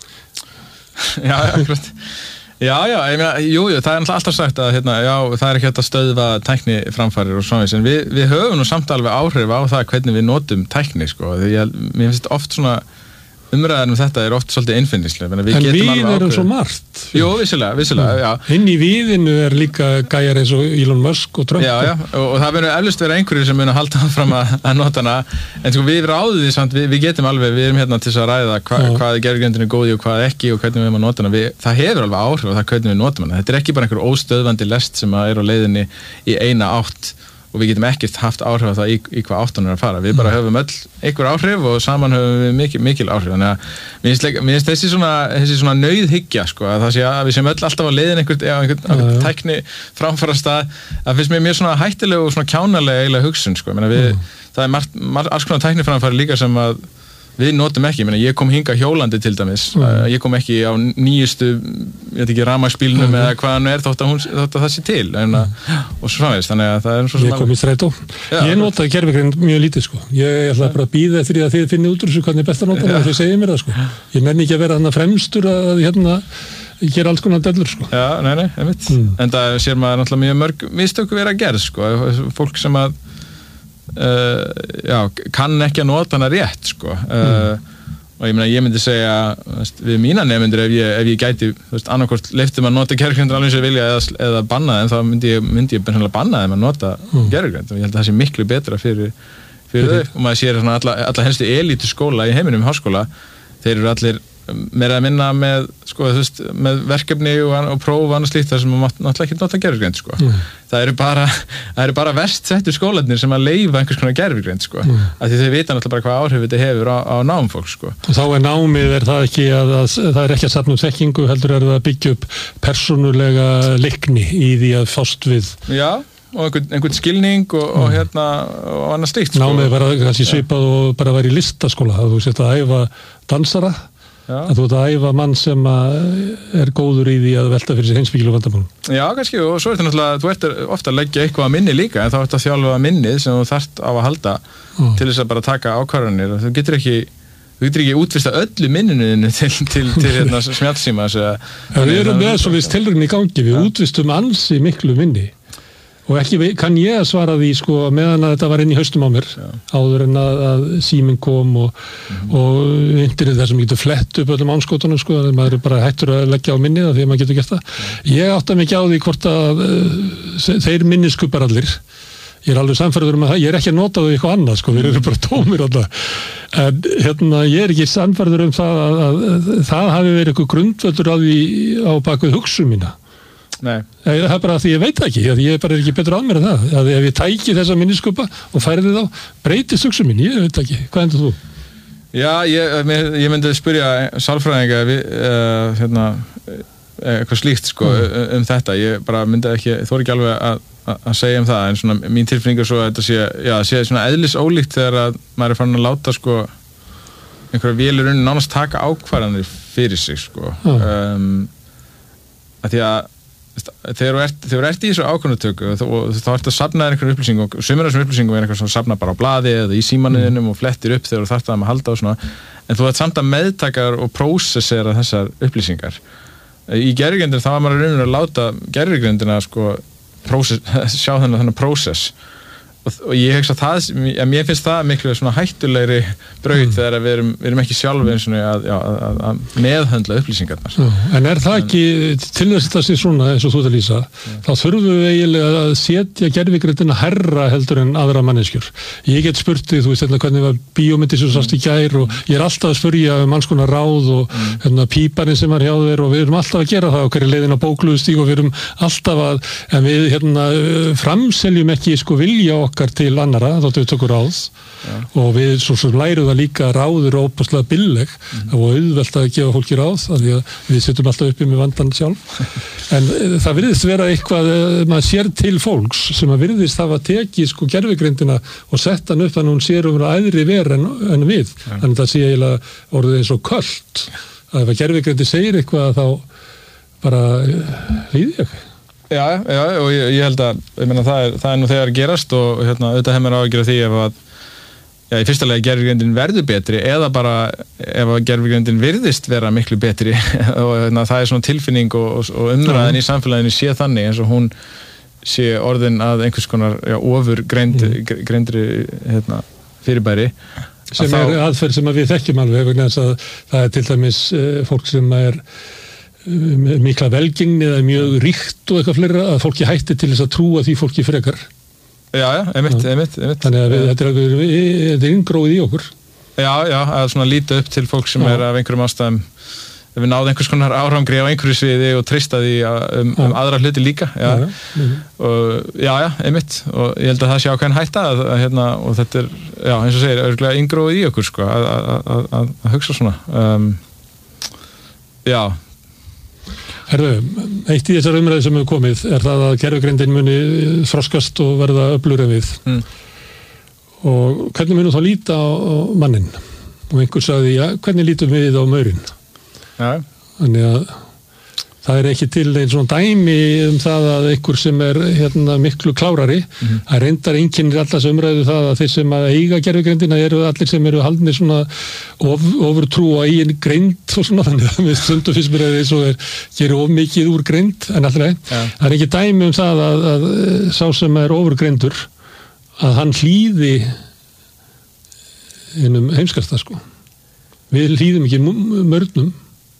Já, akkurat. Já, já, ég meina, jú, jú, það er alltaf sagt að hérna, já, það er ekki hægt að stöðva tækni framfarir og svona, en við, við höfum nú samt alveg áhrif á það hvernig við notum tækni, sko, því að mér finnst oft svona umræðan um þetta er oft svolítið einfinnislega. En við, við erum svo margt. Jú, vissilega, vissilega, já. Inn í viðinu er líka gæjar eins og Elon Musk og Trump. Já, já, og, og það verður eflaust vera einhverjir sem mun að halda fram að, að nota hana, en sko við ráðum því samt, við, við getum alveg, við erum hérna til þess að ræða hva, hvað gervigreindin er góð í og hvað ekki og hvernig við erum að nota hana. Við, það hefur alveg áhrif á það hvernig við notum hana. Þetta er ekki bara einhver óstöðvandi lest sem er á leiðinni í eina átt og við getum ekkert haft áhrif á það í, í hvað áttan er að fara. Við bara höfum öll einhver áhrif og saman höfum við mikil, mikil áhrif. Þannig að mér finnst, mér finnst þessi svona, þessi svona nauðhyggja, sko, að það sé að við séum öll alltaf á leiðin einhvern, einhvern, einhvern tækni framfarastað. Það finnst mér mjög svona hættileg og svona kjánalega eiginlega hugsun, sko. Ég meina við, mm. það er margt, margt, alls konar tækni framfari líka sem að við notum ekki. Ég meina, ég kom hinga hjólandi til dæmis. Mm. Ég kom ekki á nýjustu, ég veit ekki, rafmagnsbílnum mm. eða hvað hann er þótt að, hún, þótt að það sé til. En, mm. og svo framvegis, þannig að það er svo sem... Ég kom í strætó. Já, ég notaði gervigreind mjög lítið, sko. Ég ætla bara að bíða eftir að þið finnið út úr þessu hvernig er best að nota það og þið segið mér það, sko. Ég menn ekki að vera þarna fremstur að hérna gera alls konar dellur, sko. Já, nei, nei, einmitt. Mm. En það sér maður náttúrulega mjög mörg mistök vera að gerð, sko. Fólk sem að Uh, já, kann ekki að nota hana rétt sko. uh, mm. og ég meina ég myndi segja veist, við mína nefnendur ef ég, ef ég gæti annarkvort leiftum að nota gervigreind alveg sem vilja eða, eða banna þeim, þá myndi ég, myndi ég banna þeim að nota mm. gervigreind og ég held að það sé miklu betra fyrir, fyrir þau og maður sér alla, alla helstu elítu skóla í heiminum í háskóla, þeir eru allir meira að minna með, sko, þú veist, með verkefni og, og próf og annað slíkt þar sem maður náttúrulega ekki nota gervigreind, sko. Mm. Það eru bara, það eru bara verst settu skólarnir sem að leyfa einhvers konar gervigreind, sko. Mm. Af því þau vita náttúrulega bara hvað áhrif þetta hefur á, á námfólk, sko. Og þá er námið, er það ekki að, að það er ekki að safna um þekkingu, heldur er það að byggja upp persónulega leikni í því að fást við. Já. Og einhvern, einhvern skilning og, og hérna og annað slíkt, sko. Námið var kannski svipað og bara var í listaskóla, að þú sett að æfa dansara. Já. Að þú ert að æfa mann sem er góður í því að velta fyrir sig heimspekilegum vandamálum. Já, kannski, og svo er þetta náttúrulega, þú ert ofta að leggja eitthvað að minni líka, en þá ert að þjálfa minnið sem þú þarft á að halda mm. til þess að bara taka ákvarðanir. Þú getur ekki, þú getur ekki útvista öllu minninu til, til, til hérna smjallsíma. Ja, við erum með svolítið tilraun í gangi, við ja. útvistum ansi miklu minni. Og ekki kann ég að svara því, sko, meðan að þetta var inn í haustum á mér, Já. áður en að, að síminn kom og, mm-hmm. og internet þar sem getur flett upp öllum ánskotunum, sko, þannig að maður er bara hættur að leggja á minnið því að maður getur gert það. Mm. Ég átta mig ekki á því hvort að uh, þeir minniskubbar allir ég er alveg sannfærður um að það, ég er ekki að nota þau eitthvað annað, sko, við erum bara tómir alltaf, en hérna, ég er ekki sannfærður um það að, að, að það hafi verið eitthvað grundvöldur á því á bakvið hugsun mína. Nei. Það er bara því ég veit ekki, að ég er bara ekki betur að mér en það, að ef ég tæki þessa minniskupa og færði þá, breytist hugsun mín, ég veit ekki, hvað endur þú? Já, ég, ég myndi spyrja sálfræðinga við, uh, hérna, eitthvað slíkt, sko, mm. um þetta, ég bara myndi ekki, þóri ekki alveg að að segja um það, en svona mín tilfinning er svo að þetta sé, já, sé svona eðlisólíkt þegar að maður er farin að láta sko einhverja vélir unni nánast taka ákvarðanir fyrir sig sko mm. um, að því að þegar þú ert, þegar þú ert í þessu ákvarðanatöku og þá ert að safna einhverjum upplýsingum og sumir af þessum upplýsingum er eitthvað sem safna bara á blaði eða í símanniðinum mm. og flettir upp þegar þú þarft að maður halda og svona, en þú ert samt að meðtakar og prósessera þessar upplýsingar. Í gervigrindin þá var maður raunir að láta gervigrindina sko Process, sjá þennan þennan prósess og, og ég hugsa það, að mér finnst það miklu svona hættulegri braut mm. þegar við erum, við erum ekki sjálf eins og að, að, að, að meðhöndla upplýsingarnar. Já, en er það ekki til þess að það sé svona eins og þú það lýsa, ja. Þá þurfum við eiginlega að setja gervigrindina herra heldur en aðra manneskjur. Ég get spurt því, þú veist hérna hvernig var bíómyndi sem sást í gær og ég er alltaf að spurja um alls konar ráð og mm. hérna píparinn sem var hjá þér og við erum alltaf að gera það á hverju leiðin á bókluðstíg og við erum alltaf að, en við hérna framseljum ekki sko vilja okkar til annara, þáttu við tökur ráð ja. Og við svo sem lærum það líka ráður og óbúslega billeg mm. og auðvelt að gefa fólki ráð af því að við setjum alltaf uppi með vandan sjálf en það virðist vera eitthvað maður sér til fólks sem að virðist hafa tekið sko gervigrindina og sett hann upp þannig að hún sér um æðri ver en, en við ja. Þannig að það sé eiginlega orðið eins og köld að ef að gervigrindi segir eitthvað þá bara líði ég Já, já, og ég, ég held að ég meina, það, er, það er nú þegar gerast og hérna, auðvitað hefur mér áhyggjur af því ef að já, í fyrsta lagi gervigrindin verður betri eða bara ef að gervigrindin virðist vera miklu betri og hérna, það er svona tilfinning og, og, og umræðin mm. í samfélaginu sé þannig eins og hún sé orðin að einhvers konar já, ofur greind, mm. greindri hérna, fyrirbæri sem er þá, aðferð sem að við þekkjum alveg vegna þess að það er til dæmis uh, fólk sem er mikla velgengni eða mjög ríkt og eitthvað fleira að fólki hætti til þess að trúa því fólki frekar. Já, já, einmitt, einmitt, einmitt. Þannig að við, þetta er, er inngróið í okkur. Já, já, að svona líta upp til fólk sem já. Er af einhverjum ástæðum ef við náðum einhvers konar árangri á einhverju sviði og treysta því um, um aðra hluti líka. Já, já, já. Og, já, já, einmitt og ég held að það sé ákveðin hætta að, að, hérna, og þetta er, já, eins og segir, örgulega inngróið í okkur sko, að, að, að, að hugsa svona. Um, já, Herðu, eitt í þessar umræði sem hefur komið er það að gervigrindin muni þroskast og verða öflur en við. Mm. Og hvernig munum þá líta á, á mannin? Og einhver sagði, já, hvernig lítum við á maurinn? Ja. Þannig að það er ekki til einn svona dæmi um það að einhver sem er hérna, miklu klárari, mm-hmm. að reyndar einkennir alltaf umræðu það að þeir sem að eiga gervigrindina eru allir sem eru haldnir svona of, ofurtrú á eigin greind og svona þannig að með stundum fyrst mér er eins og þeir gerir of mikið úr greind en allra ja. Það er ekki dæmi um það að, að, að sá sem er ofurgreindur að hann hlýði einum heimskasta sko. Við hlýðum ekki mörnum.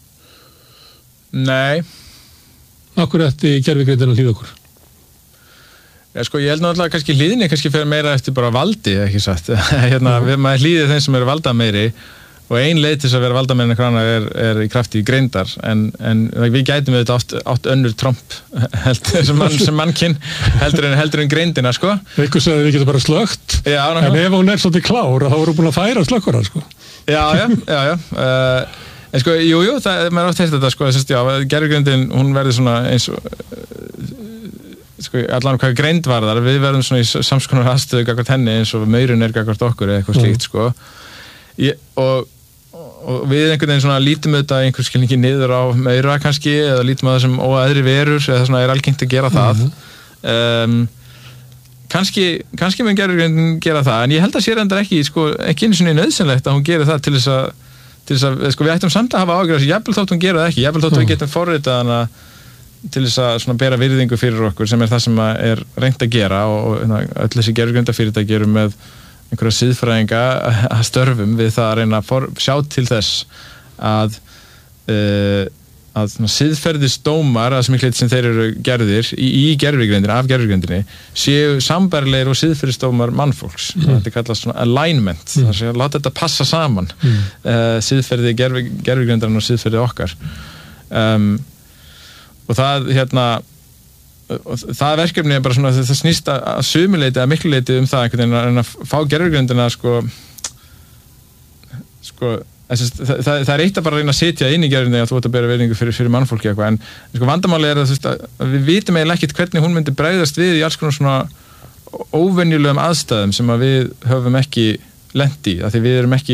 Nei. Akkur eftir gervigrindin að hlýða okkur? Já, sko, ég held náttúrulega kannski hlýðinni kannski fer meira eftir bara valdi, ekki satt. hérna, mm. við maður hlýðir þeim sem eru valda meiri og ein leið til þess að vera valda meira en hver annar er, er í krafti greindar, en, en við gætum við þetta átt, átt önnur tromp held, sem, mann, sem mannkinn heldur en, heldur en greindina, sko. Eitthvað sagði við getum bara slögt, já, en ef hún er svolítið klár, þá voru búin að færa slökkvara, sko. Já, já, já, já. Uh, En sko, jú, jú, það, maður átt heilt þetta, sko, þess að, já, gervigrindin, hún verður svona eins og, sko, allan hvað greind var þar, við verðum svona í samskonar aðstöðu gagvart henni eins og maurinn er gagvart okkur eða eitthvað slíkt, sko. Ég, og, og við einhvern veginn svona lítum auðvitað einhver skilningi niður á maura kannski, eða lítum á það sem óæðri verur, eða svona er algengt að gera það. Mm-hmm. Um, kannski, kannski mun gervigrindin gera það, en ég held að sér endar ekki, sko, ekki einu svona nauðsynlegt að hún gerir það til þess að til þess að, sko, við ættum samt að hafa ágjörð þessu, jafnvel þótt hún gera það ekki, jafnvel þótt mm. við getum forritað hana til þess að svona bera virðingu fyrir okkur sem er það sem er reynt að gera og, og öll þessi gervigrindafyrirtæki eru með einhverja siðfræðinga að störfum við það að reyna að for, sjá til þess að uh, að siðferðisdómar að smikleiti sem þeir eru gerðir í, í gerfigreindinni, af gerfigreindinni séu sambærilegir og siðferðisdómar mannfólks mm. þetta kallast svona alignment mm. það sé að láta þetta passa saman mm. uh, siðferði gerfigreindarinn og siðferði okkar um, og það hérna og það verkefni er bara svona það snýst að sumuleiti að mikluleiti um það einhvern veginn að fá gerfigreindina sko sko Það, það, það er eitt að bara reyna að setja inn í gerðinni að þú ert að bera verðingu fyrir, fyrir mannfólki eitthvað en sko, vandamáli er að, að, að við vitum eiginlega ekkert hvernig hún myndi bregðast við í alls konar svona óvenjulegum aðstæðum sem að við höfum ekki lent í, af því við erum ekki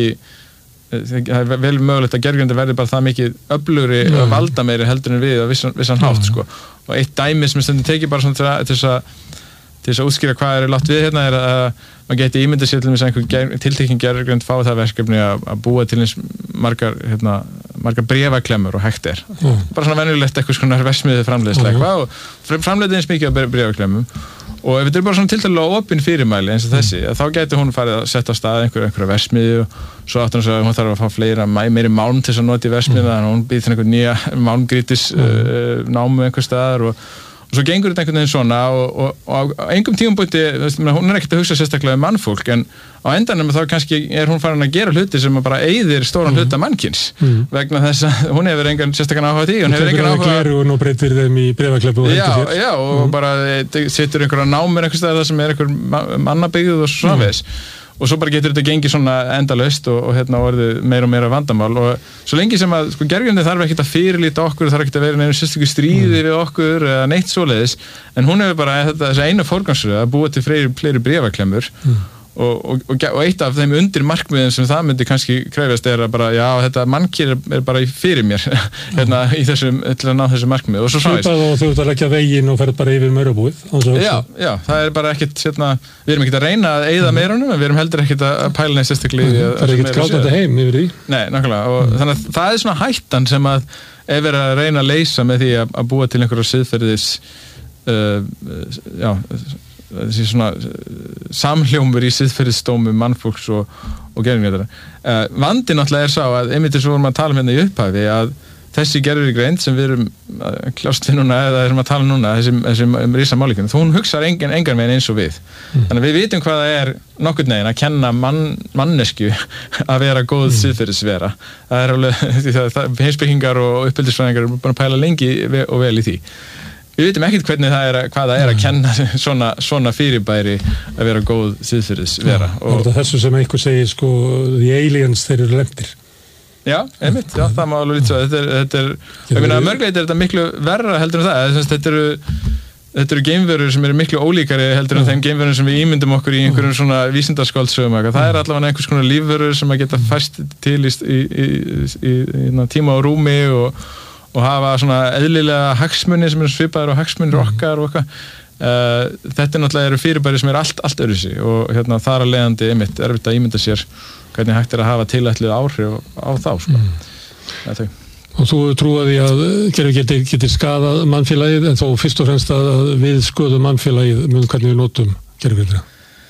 það er vel mögulegt að gerðinni verði bara það mikið öflugri mm. og valda meiri heldur en við á vissan, vissan hátt mm. sko. Og eitt dæmi sem er stundum tekið bara svona til þess að til þess að útskýra hvað er látt við hérna er að maður geti ímyndað sér til þess að einhver tiltekinn gerðurgreind fá það verkefni að, að búa til eins margar, hérna, margar bréfaklemmur og hægt er. Mm. Bara svona venjulegt eitthvað svona versmiðið framleiðslega eitthvað og framleiðið eins mikið af bréfaklemmum og ef þetta er bara svona tiltalega opin fyrirmæli eins og þessi, mm. þá getur hún farið að setja á stað einhver, einhverja versmiði og svo áttur hún að hún þarf að fá fleira, meiri málm til þess að nota í versmiði, þannig að hún býð til einhver nýja málmgrítis mm. uh, námu einhver staðar og og svo gengur þetta einhvern veginn svona og, og, og á einhverjum tímabúti, hún er ekkert að hugsa sérstaklega um mannfólk en á endanum þá kannski er hún farin að gera hluti sem bara eyðir stóran mm. hluta mannkins mm. vegna þess að hún hefur engan sérstakann áhuga því hún hefur engan áhuga og nú breytir þeim í bréfakleppu og já, já, og mm. bara setur einhverja námur einhvers staðar sem er einhver mannabyggð og svo framvegis mm. og svo bara getur þetta gengið svona endalaust og, og hérna orðið meira og meira vandamál og svo lengi sem að sko gerfigreindin þarf ekkert að fyrirlíta okkur þarf ekkert að vera neina sérstöku stríði mm. við okkur eða neitt svoleiðis en hún hefur bara þetta, þessi eina forgangsröð að búa til fleiri, fleiri bréfaklemmur mm. og, og, og, og eitt af þeim undir markmiðum sem það myndi kannski krefjast er að bara já þetta mannkyn er bara fyrir mér hérna í þessum til að ná þessu markmið og svo svæðis og þú ert að leggja veginn og ferð bara yfir meirabúið já, já, það er bara ekkert hérna, við erum ekkert að reyna að eyða meirunum en við erum heldur ekkert að pæla neitt sérstaklega það er ekkert grátandi heim yfir því nei, nákvæmlega, og mm. þannig að það er svona hættan sem að er verið að reyna að leysa með því að, að búa til einhverja siðferðis uh, já þessi svona samhljómur í siðferðisdómum mannfólks og, og gerfigreindara. Uh, vandinn náttúrulega er sá að einmitt eins og vorum að tala um hérna í upphafi að þessi gerfigreind sem við erum að kljást við núna eða erum að tala núna þessi, þessi risa málíkun, hún hugsar engan, engan veginn eins og við. Mm. Þannig að við vitum hvað það er nokkurn veginn að kenna mann, mannesku að vera góð mm. siðferðisvera. Það er alveg heimspekingar og uppeldisfræðingar eru búin að pæla lengi og vel í því. Við veitum ekkert hvernig það er, hvað það er að kenna svona, svona fyrirbæri að vera góð siðferðisvera. Já, og það þessu sem einhver segir sko, the aliens, þeir eru lemtir. Já, einmitt, já, það má alveg lítið svo. Þetta er, þetta er, ég meina, mörgleiti er þetta miklu verra heldur en það. Þetta eru, þetta eru geimverur sem eru miklu ólíkari heldur en þeim geimverur sem við ímyndum okkur í einhverjum svona vísindaskáldsögum. Það er allavega einhvers konar lífverur sem að geta fæst til í, í, í, í, í tíma og rúmi og og hafa svona eðlilega hagsmuni sem eru svipaðir og hagsmunir okkar og eitthvað. Uh, þetta er náttúrulega eru fyrirbæri sem er allt, allt öðruvísi og hérna þar að leiðandi einmitt erfitt að ímynda sér hvernig hægt er að hafa tilætluð áhrif á þá sko. Mm. Og þú trúaði að gervigreindin geti, geti skadað mannfélagið en þó fyrst og fremst að við skoðum mannfélagið með hvernig við notum gervigreindina.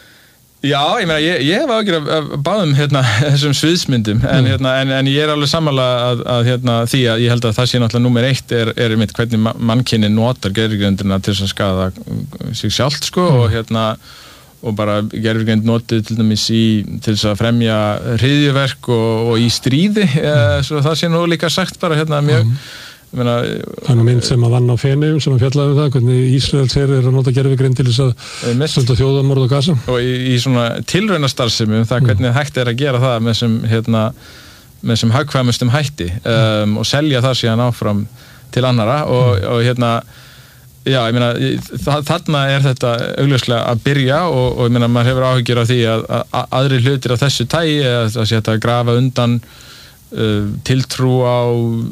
Já, ég meina, ég, ég hef ágjör að báðum hérna, þessum sviðsmyndum en, mm. hérna, en, en ég er alveg sammála að, að hérna, því að ég held að það sé náttúrulega númer eitt er, er mitt hvernig mannkynni notar gervigreindina til þess að skaða sig sjálft sko mm. og hérna og bara gervigreind notið til dæmis í til þess að fremja hryðjuverk og, og í stríði mm. eh, svo það sé nú líka sagt bara hérna mjög mm. Meina, það er nú mynd sem að vann á Feneyjum sem að fjallaði um það, hvernig Ísraels her er að nota gervigreind til þess að stunda þjóðarmorð á Gaza. Og í, í svona tilraunastarfsemi um það hvernig mm. hægt er að gera það með sem, hérna, með sem hagkvæmustum hætti um, og selja það síðan áfram til annara og, mm. og hérna, já, ég meina, þarna er þetta augljóslega að byrja og, og ég meina, maður hefur áhyggjur af því að, að, að aðri hlutir af þessu tægi, að það sé að grafa undan Uh, tiltrú á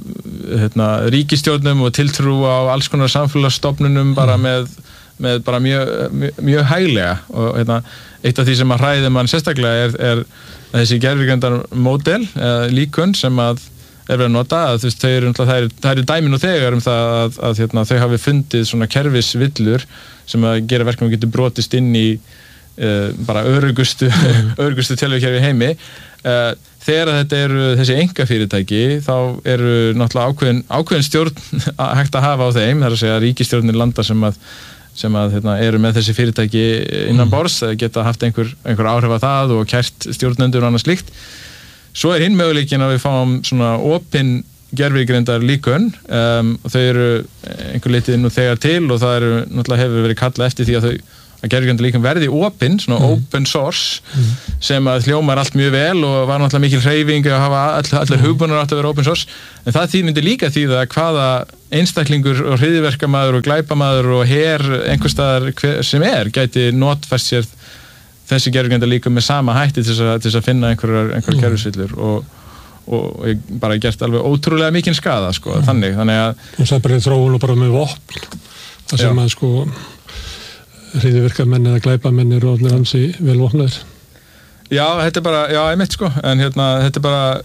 hérna, ríkistjórnum og tiltrú á alls konar samfélagsstofnunum bara með, með bara mjög, mjög, mjög hæglega og hérna, eitt af því sem að hræði mann sérstaklega er, er þessi gervigreindarmódel eða líkun sem að er verið að nota að þú veist, þau eru, það eru, það eru dæmin og þegar um það að, að hérna, þau hafi fundið svona kerfisvillur sem að gera verkum og getur brotist inn í uh, bara örugustu mm. örugustu tölvukerfi í heimi uh, þegar þetta eru þessi einkafyrirtæki þá eru náttúrulega ákveðin, ákveðin stjórn hægt að hafa á þeim, það er að segja ríkisstjórnir landa sem að sem að hérna, eru með þessi fyrirtæki innan borðs, geta haft einhver, einhver áhrif að það og kært stjórnendur og annað slíkt. Svo er hinn möguleikin að við fáum svona opin gervigreindar líkön um, og þau eru einhver leitið nú þegar til og það eru náttúrulega hefur verið kallað eftir því að þau að gervigreindar líkön verði opin, svona mm. open source mm. sem að hljómar allt mjög vel og var náttúrulega mikil hreyfing að hafa all, allir hugbúnar átt að vera open source en það því myndi líka þýða hvaða einstaklingur og hryðjuverkamaður og glæpamaður og her einhverstaðar sem er gæti notfært sér þessi gervigreindar líkön með sama hætti til þess að finna einhverjar, einhverjar mm. gervisvillur og og ég bara gert alveg ótrúlega mikinn skaða sko, mm. þannig, þannig að og það er bara í þróun og bara með vopn það sem að sko hryðjuverkamenn eða glæpamenn eru allir ansi vel vopnaðir. Já, þetta er bara, já, einmitt sko en hérna, þetta er bara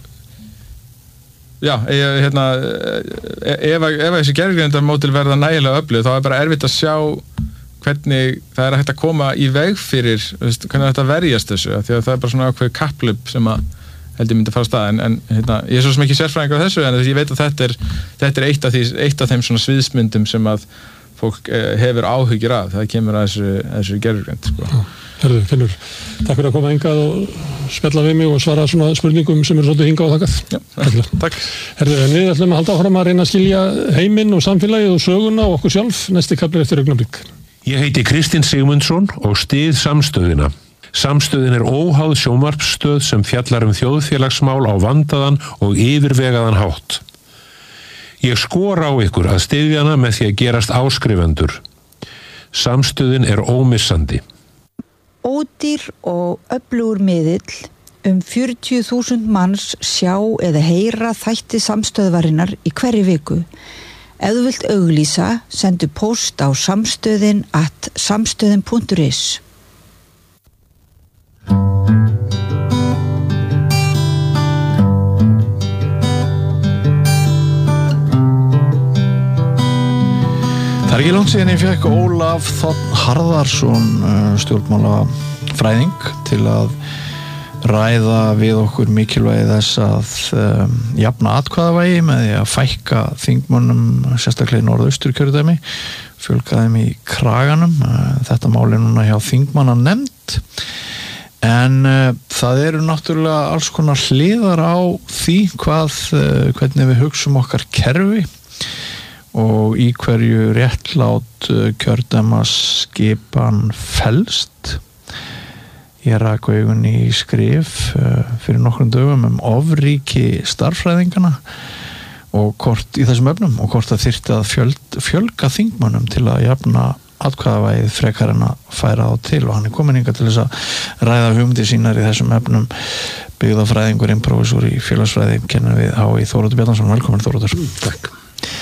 já, ég, hérna ef, ef þessi gervigreindarmódel verða nægilega öflug, þá er bara erfitt að sjá hvernig það er hægt að koma í veg fyrir, veist, hvernig þetta verjast þessu, því að það er bara svona ákveð kapplöp sem að held ég myndi að fara á stað, en, en hérna, ég er svo sem ekki sérfræðingur á þessu, en ég veit að þetta er, þetta er eitt, af því, eitt af þeim svona sviðsmyndum sem að fólk eh, hefur áhyggjur af, það kemur að þessu, þessu gervigreind, sko. Herðu, Finnur, takk fyrir að koma hingað og spjalla við mig og svara svona spurningum sem eru svolítið hingað og þakkað. Já, takk. Herðu, við ætlum að halda áfram að reyna að skilja heiminn og samfélagið og söguna og okkur sjálf, næsti kafli eftir augnablik. Ég heiti Kristinn Sigmundsson og styð Samstöðina. Samstöðin er óháð sjónvarpsstöð sem fjallar um þjóðfélagsmál á vandaðan og yfirvegaðan hátt. Ég skora á ykkur að styðja hana með því að gerast áskrifendur. Samstöðin er ómissandi. Ódýr og öflugur miðill, um fjörutíu þúsund manns sjá eða heyra þætti Samstöðvarinnar í hverri viku. Ef þú vilt auglýsa, sendu post á samstöðin at samstöðin punktur is. Það er ekki langt síðan ég fekk Ólaf Þ. Harðarsson stjórnmálafræðing til að ræða við okkur mikilvægi þess að um, jafna atkvæðavægi með því að fækka þingmönnum sérstaklega í norðausturkjördæmi, fjölga þeim í kraganum. Þetta mál er núna hjá þingmannanefnd en uh, það eru náttúrulega alls konar hliðar á því hvað, uh, hvernig við hugsum okkar kerfi og í hverju réttlát kjördæmaskipan felst. Ég rak augun í skrif fyrir nokkrum dögum um ofríki starffræðingana og hvort í þessum efnum og hvort það þyrfti að fjöld, fjölga þingmönnum til að jafna atkvæðavægið frekar en að færa þá til og hann er komin hingað til þess að ræða hugmyndir sínar í þessum efnum. Byggðafræðingurinn, prófessor í félagsfræði, kennir við H í Þóroddur Bjarnason. Velkomin Þóroddur. Takk.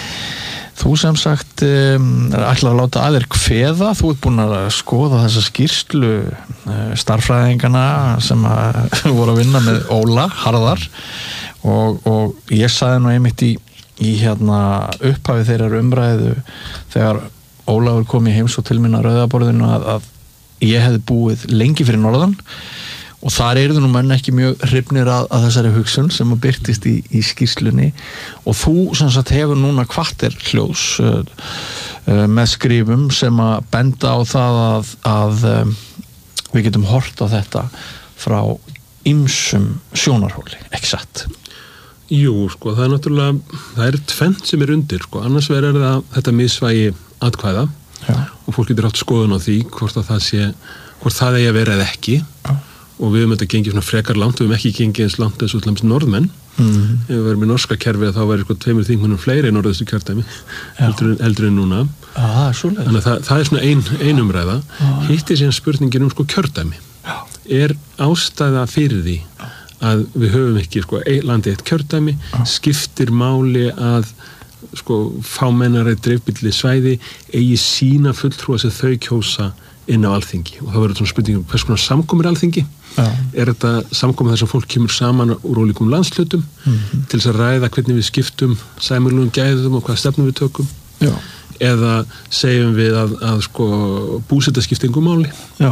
Þú sem sagt um, ætlar að láta að þér kveða, þú ert búin að skoða þessa skýrslu uh, starffræðingana sem að voru að vinna með Óla Harðar og, og ég sagði nú einmitt í, í hérna upphafi þeirrar umræðu þegar Ólafur kom í heims og til minna rauðaborðinu að, að ég hefði búið lengi fyrir norðan og þar eru nú menn ekki mjög hrifnir að, að þessari hugsun sem að byrtist í, í skýrslunni og þú sem sagt hefur núna kvartir hljós uh, uh, með skrifum sem að benda á það að, að um, við getum hort á þetta frá ýmsum sjónarhóli, ekki satt? Jú, sko, það er náttúrulega það er tvennt sem er undir, sko, annars verður það þetta misvægi atkvæða Já. Og fólk getur átt skoðun á því hvort að það sé, hvort það eigi að vera eða ekki Já. Og við höfum þetta gengið svona frekar langt, við höfum ekki gengið eins langt eins og til dæmis norðmenn. Mm-hmm. Ef við verðum í norska kerfið þá væri sko tveimur þingmönnum fleiri í norðaustu kjördæmi heldur, heldur en núna. Ah, Þannig að það, það er svona ein, ein umræða. Ah. Hitt er síðan spurningin um sko kjördæmi. Já. Er ástæða fyrir því að við höfum ekki sko landið eitt kjördæmi, Já. Skiptir máli að sko fámennari dreifbýlli svæði eigi sína fulltrúa sem þau kjósa inn á alþingi og það verður svona spurningum hvers konar samkomur alþingi Já. Er þetta samkomur þar sem fólk kemur saman úr ólíkum landshlutum mm-hmm. til þess að ræða hvernig við skiptum sæmilegum gæðum og hvað stefnum við tökum Já. Eða segjum við að, að sko búseta skipta engu máli Já.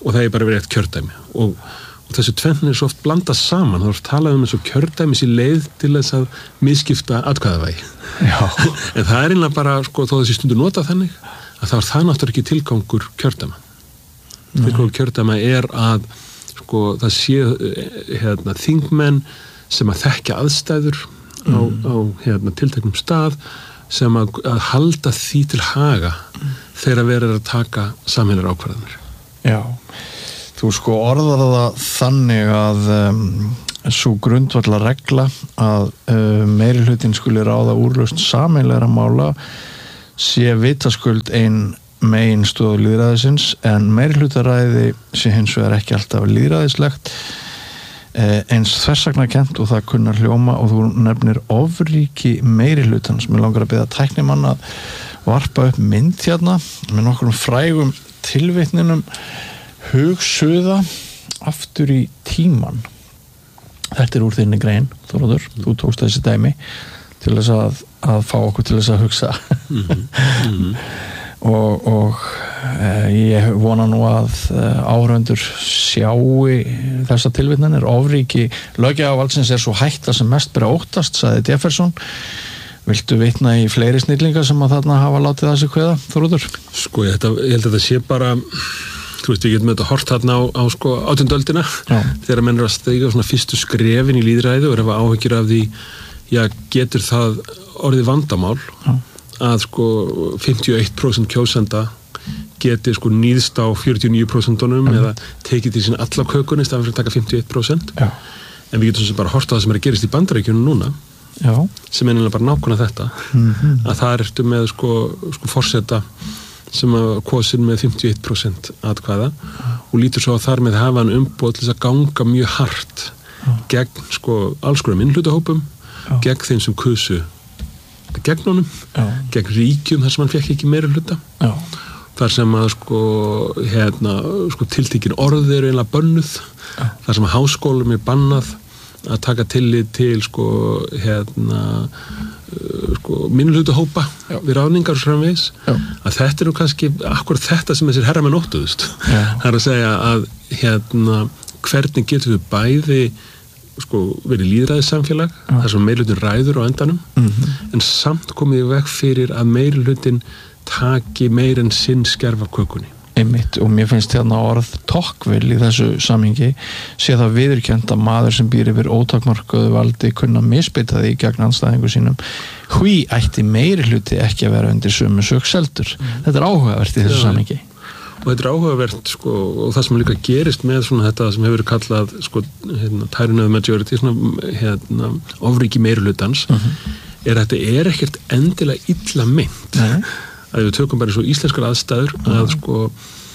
og það er bara verið eitt kjördæmi og, og þessu tvenn er svo oft blandað saman, þá er talað um þessu kjördæmis í leið til þess að misskipta atkvæðavægi en það er einlega bara, sko, þó þessi stundu nota þannig að það er það náttúrulega ekki tilgangur kjördæma tilgangur kjördæma er að sko, það sé hérna, þingmenn sem að þekkja aðstæður á, mm. á hérna, tilteknum stað sem að, að halda því til haga mm. þegar verður að taka sameiginlegar ákvarðanir. Já, þú sko orðar það þannig að um, svo grundvallar regla að um, meirihlutin skuli ráða úrlausn sameiginlegra mála sé vitaskuld ein megin stöðu lýðræðisins en meirihlutaræði sé hins vegar ekki alltaf lýðræðislegt eins þversagnarkennt og það kunnar hljóma og þú nefnir ofríki meirihlutans. Mér langar að biðja tæknimann að varpa upp mynd hérna með nokkrum frægum tilvitninum hugsuða aftur í tíman. Þetta er úr þinni grein, Þóroddur, mm. þú tókst þessi dæmi til þess að, að fá okkur til þess að hugsa mm-hmm. Mm-hmm. og, og eh, ég vona nú að eh, áhörfundur sjáu þessa tilvitnanir. Ofríki löggjafarvaldsins er svo hætta sem mest bera óttast, sagði Jefferson. Viltu vitna í fleiri snillingar sem að þarna hafa látið það sig kveða, Þóroddur? Sko, ég, þetta, ég held að það sé bara þú veist, við getum þetta hort þarna á, á sko, átjándu öldina, þegar menn er að steiga svona fyrstu skrefin í lýðræði og er að hafa áhyggjur af því, já, getur það orðið vandamál já. Að sko fimmtíu og eitt prósent kjósenda geti sko nýðst á fjörutíu og níu prósentunum mm. eða tekið til sín alla kökunni staðan fyrir að taka fimmtíu og eitt prósent já. En við getum sem bara hort á það sem er að gerist í Bandaríkjunum núna já. Sem er einlega bara nákvæmlega þetta mm-hmm. að það er eftir með sko, sko forseta sem að kosin með fimmtíu og eitt prósent atkvæða og lítur svo að þar með hafa hann umboð til þess að ganga mjög hart já. Gegn sko alls konar minnhlutahópum gegn þeim sem kusu gegn honum, já. Gegn ríkjum þar sem hann fekk ekki meira hluta já. Þar sem að sko, hérna, sko tiltekin orð eru einlega bönnuð já. Þar sem að háskólum er bannað að taka tillit til sko, hérna sko, minnhlutahópa við ráðningar og framvegis að þetta er nú kannski akkurat þetta sem þessir herramenn óttuðust það er að segja að hérna, hvernig getum við bæði sko, verið lýðræðissamfélag þar sem meirihlutin ræður á endanum mm-hmm. en samt komið í veg fyrir að meirihlutin taki meir en sinn skerf af kökunni. Einmitt, og mér finnst hérna orð Tocqueville í þessu samhengi sé það viðurkennt að maður sem býr yfir ótakmarkaðu valdi kunna misbeita því gegn andstæðingu sínum hví ætti meirihluti ekki að vera undir sömu sök seldur. Mm. Þetta er áhugavert í þessu ja, samhengi. Og þetta er áhugavert sko, og það sem líka gerist með svona þetta sem hefur kallað sko, hérna, tyranny of majority, svona hérna, ofríki meirihlutans mm-hmm. er að þetta er ekkert endilega illa meint mm-hmm. að við tökum bara svo íslenskar aðstæður mm-hmm. að sko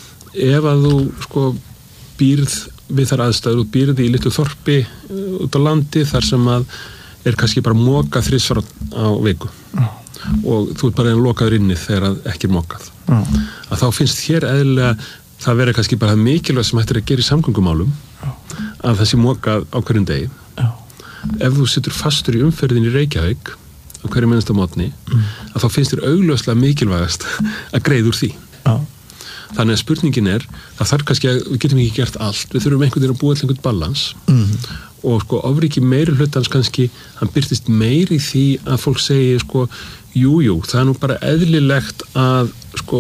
ef að þú sko býrð við þar aðstæður og býrð í litlu þorpi út á landi þar sem að er kannski bara mokað þrisvar á viku mm-hmm. og þú ert bara einn lokaður inni þegar að ekki er mokað Já. Að þá finnst hér eðlilega það verið kannski bara það mikilvægt sem hættir að gera í samgöngumálum Já. Að það sé mokað á hverjum degi Já. Ef þú situr fastur í umferðin í Reykjavík á hverju mennsta mótni mm. að þá finnst þér augljóslega mikilvægast að greiða úr því Já. Þannig að spurningin er að þar kannski að við getum ekki gert allt við þurfum einhvern veginn að búa til einhvern balans mm. og sko ofríki meiri hlutans kannski hann birtist meiri því að fólk segi sko Jú, jú, það er nú bara eðlilegt að sko,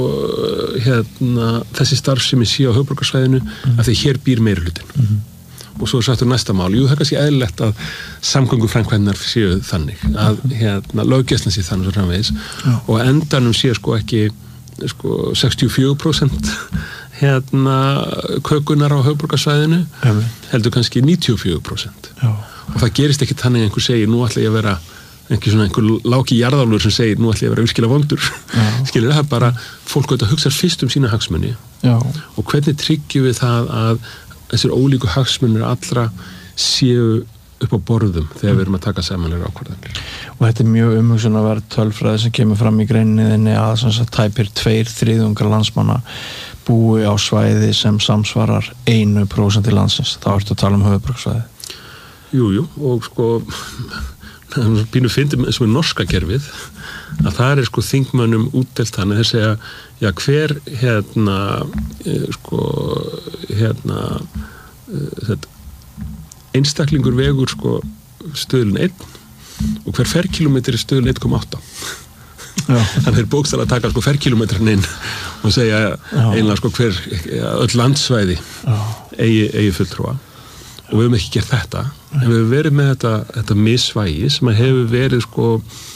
hérna, þessi starfsemi sé á höfuðborgarsvæðinu mm. að því hér býr meirihlutin. Mm. Og svo er sagt um næsta mál, jú, það er kannski eðlilegt að samgönguframkvæmdirnar séu þannig, að hérna, löggæslan sé þannig svo framvegis mm. og endanum sé sko ekki sko, sextíu og fjögur prósent hérna, kökunar á höfuðborgarsvæðinu, mm. heldur kannski níutíu og fjögur prósent. Mm. Og það gerist ekki þannig að einhver segir, nú ætla ég að vera ekki svona einhver láki jarðálfur sem segir nú ætla ég að vera virkilega vondur skilur það bara, fólk auðvitað hugsa fyrst um sína hagsmuni Já. Og hvernig tryggjum við það að þessir ólíku hagsmunir allra séu upp á borðum þegar mm. við erum að taka samanlega ákvarðanir og þetta er mjög umhugsunarverð tölfræði sem kemur fram í greininni að svona tæpir tveir þriðjungar landsmanna búi á svæði sem samsvarar einu prósent í landsins, þá ertu að tala um höfuðborgarsvæði Jújú, og sko pínu fyndum eins og í norska kerfið að það er sko þingmönnum útdeilt þannig þeir segja, já hver hérna sko hérna þetta, einstaklingur vegur sko stöðlun einn og hver ferkilometri er stöðlun einn komma átta þannig þeir bókstala að taka sko ferkilometrin inn og segja einlega sko hver öll landsvæði eigi, eigi fulltrúa og við höfum ekki gert þetta en við höfum verið með þetta, þetta misvægi sem hefur verið sko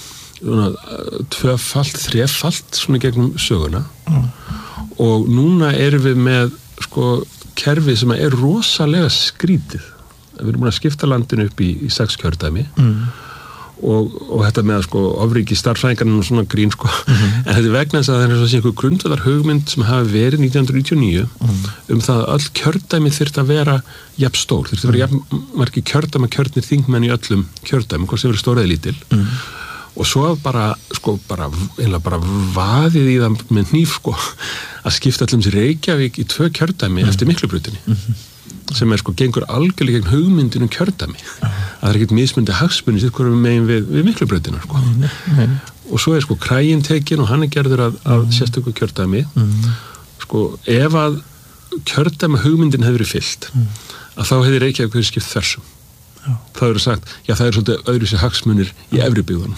tvöfalt, þrefalt svona gegnum söguna mm. og núna erum við með sko kerfi sem er rosalega skrítið við erum búin að skipta landinu upp í, í sex kjördæmi mm. og, og þetta með sko ofríki starffræðingarinn og svona grín sko mm-hmm. en þetta er vegna þess að það er svona einhver grundvallar hugmynd sem hafi verið nítján hundruð níutíu og níu mm. um það að öll kjördæmi þyrfti að vera jafn stór, þyrfti að vera jafn margir kjördæma kjörnir þingmenn í öllum kjördæmi, hvort sem verið stór eða lítil mm. og svo bara sko bara, einlega bara vaðið í það með hníf sko að skipta allum sér Reykjavík í tvö kjördæmi mm. eftir Miklubrutinni mm-hmm. sem er sko gengur algjörlega gegn hugmyndinu um kjördæmi uh. að það er ekkert mismundi hagsmunni sitt hverjum megin við, við Miklubrutina sko mm. Mm. og svo er sko krægin tekin og hann er gerður að, að mm. sérstöku kjördæmi mm. sko ef að kjördæmi hugmyndin hefur verið fyllt mm. að þá hefði Reykjavík verið skipt þversum Já. Það eru sagt, já það er svolítið öðru sér hagsmunir í efri byggðunum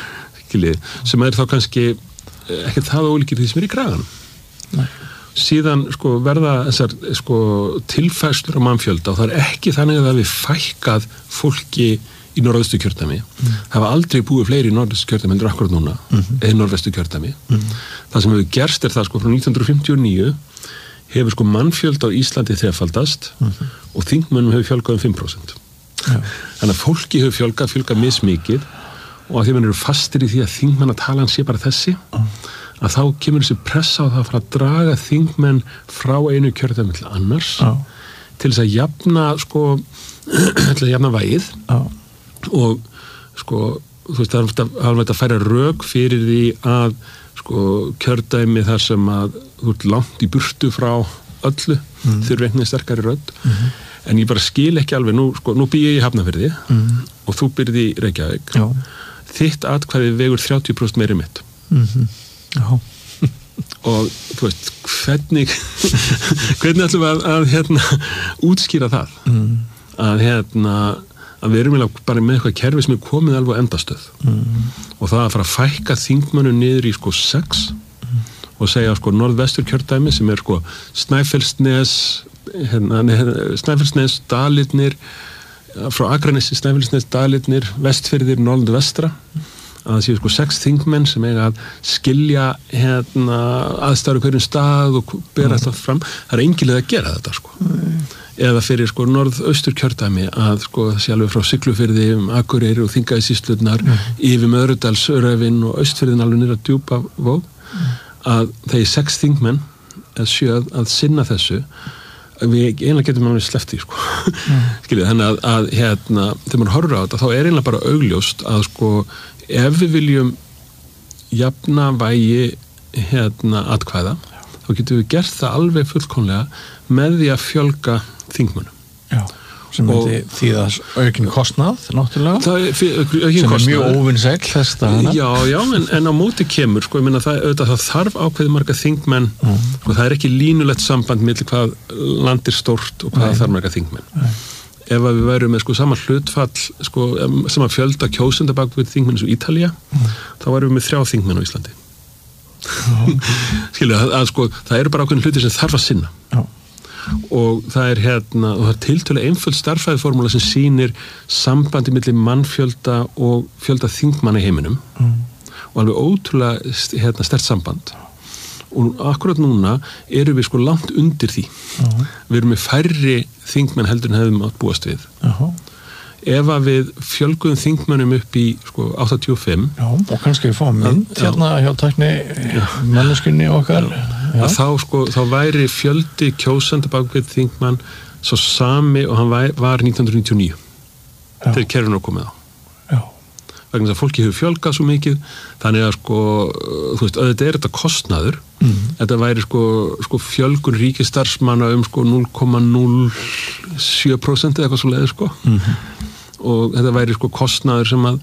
mm. sem er þá kannski ekki það ólíkir því sem er í kraganum Nei. Síðan sko verða þessar sko tilfærslur á mannfjölda og það er ekki þannig að það við fækkað fólki í norðvestu kjördæmi mm. það var aldrei búið fleiri í norðvestu kjördæmi heldur akkurat núna mm-hmm. eða norðvestu kjördæmi mm. það sem hefur gerst er það sko frá nítján hundruð fimmtíu og níu hefur sko mannfjölda á Íslandi þrefaldast mm-hmm. og þingmönnum hefur fjölgað um fimm prósent Já. Þannig að fólki hefur fjölgað, fjölgað mismikið og að því mann eru fastir í því að þingmannatalan sé bara þessi uh. að þá kemur þessi pressa á það að fara að draga þingmenn frá einu kjördæmi til annars uh. til þess að jafna sko, til að jafna vægið uh. og sko þú veist það er alveg að færa rök fyrir því að sko kjördæmi þar sem að þú ert langt í burtu frá öllu mm. þurfi einhvern sterkari rödd mm-hmm. en ég bara skil ekki alveg, nú, sko, nú býð ég í Hafnarfirði mm. og þú byrði í Reykjavík Já. Þitt atkvæði vegur þrjátíu prósent meiri mitt mm-hmm. og þú veist hvernig hvernig ætlum við að, að hérna, útskýra það mm. að hérna að við erum bara með eitthvað kerfi sem er komið alveg á endastöð mm. og það að fara að fækka þingmönnum niður í sko sex mm. og segja sko norðvestur kjördæmi sem er sko Snæfellsnes hérna, Snæfellsnes, Dalitnir frá Akranesi, Snæfellsnes, Dalitnir Vestfirðir, Norðurland vestra að það séu sko sex þingmenn sem eiga að skilja hérna aðstæður hverjum stað og bera mm. þetta fram það er engilega að gera þetta sko mm. eða fyrir sko norðaustur kjördæmi að sko það sé alveg frá Siglufirði um Akureyri og Þingeyjarsýslurnar mm. yfir Möðrudalsöræfin og Austfirðin alveg niður að Djúpavog mm. að þeir sex þingmenn eða sjö að sinna þessu við einlega getum alveg sleppt í sko mm. skiljið, þannig að, að hérna þegar maður horfir á þetta þá er einlega bara augljóst að sko ef við viljum jafna vægi hérna atkvæða þá getum við gert það alveg fullkomlega með því að fjölga þingmönnum Já, sem myndi þýða aukin kostnað náttúrulega það er, fyr, aukin sem kostnað. er mjög óvinnsæll þess dagana Já, já, en, en á móti kemur sko, ég meina það, auðvitað, það þarf ákveði marga þingmenn mm. sko, það er ekki línulegt samband milli hvað land er stórt og hvað þarf marga þingmenn Nei. Ef að við værum með sko sama hlutfall sko, sama fjölda kjósenda bak við þingmenn eins og Ítalía mm. þá værum við með þrjá þingmenn á Íslandi skilja, að, að sko það eru bara ákveðin hluti sem þarf að sinna Já. Og það er hérna og það er tiltölulega einföld starffræðiformúla sem sýnir sambandi milli mannfjölda og fjölda þingmanna í heiminum mm. og alveg ótrúlega hérna, sterkt samband og akkurat núna erum við sko langt undir því uh-huh. við erum með færri þingmenn heldur en hefðum átt búast við uh-huh. ef að við fjölguðum þingmennum upp í sko áttatíu og fimm Já, og kannski við fáum mynd hérna hjá tækni manneskunni okkar Já. Að þá sko, þá væri fjöldi kjósenda bak við þingmann svo sami og hann var nítján hundruð níutíu og níu Já. Þegar kerfinu var komið á vegna þess að fólki hefur fjölgað svo mikið þannig að sko, þú veist, auðvitað er þetta kostnaður mm. þetta væri sko, sko fjölgun ríkisstarfsmanna um sko núll komma núll sjö prósent eða eitthvað svo leiði sko mm. og þetta væri sko kostnaður sem að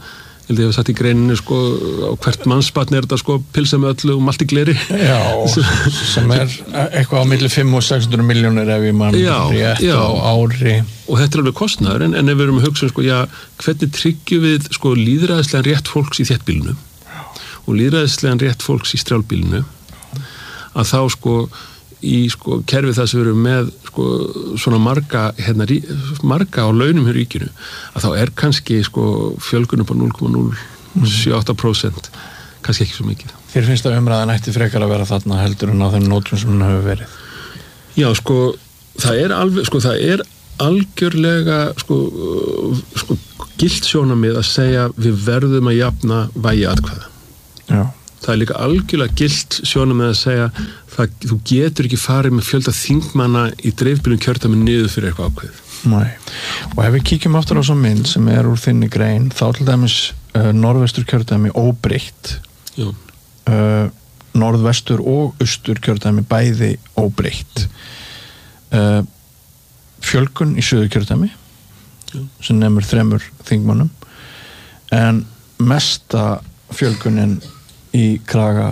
held ég hef sagt í greininu sko á hvert mannsbarn er þetta sko pilsa með öllu og malt í gleri. Já, sem er eitthvað á milli fimm og sex hundruð milljónir ef ég mann rétt á ári. Og þetta er alveg kostnaður, en, en ef við erum að hugsa sko, já, hvernig tryggjum við sko lýðræðislegan rétt fólks í þéttbýlinu og lýðræðislegan rétt fólks í strjálbýlinu, að þá sko í sko kerfi það sem við erum með sko svona marga hérna, marga á launum hér í ríkinu, að þá er kannski sko fjölgun upp á núll komma núll sjö átta prósent kannski ekki svo mikið. Þér finnst að umræðan ætti frekar að vera þarna heldur en á þeim nótum sem hún hefur verið? Já, sko það er alveg, sko það er algjörlega sko, sko gilt sjónarmið að segja við verðum að jafna vægi atkvæða. Já. Það er líka algjörlega gilt sjónarmið að segja það, þú getur ekki farið með fjölda þingmanna í dreifbýlum kjördæmi niður fyrir eitthvað ákveð. Nei, og ef við kíkjum aftur á svo mynd sem er úr þinni grein, þá til dæmis uh, norðvestur kjördæmi óbreytt, uh, norðvestur og austur kjördæmi bæði óbreytt, uh, fjölgun í suður kjördæmi Já. sem nefnir þremur þingmannum, en mesta fjölgunin í kraga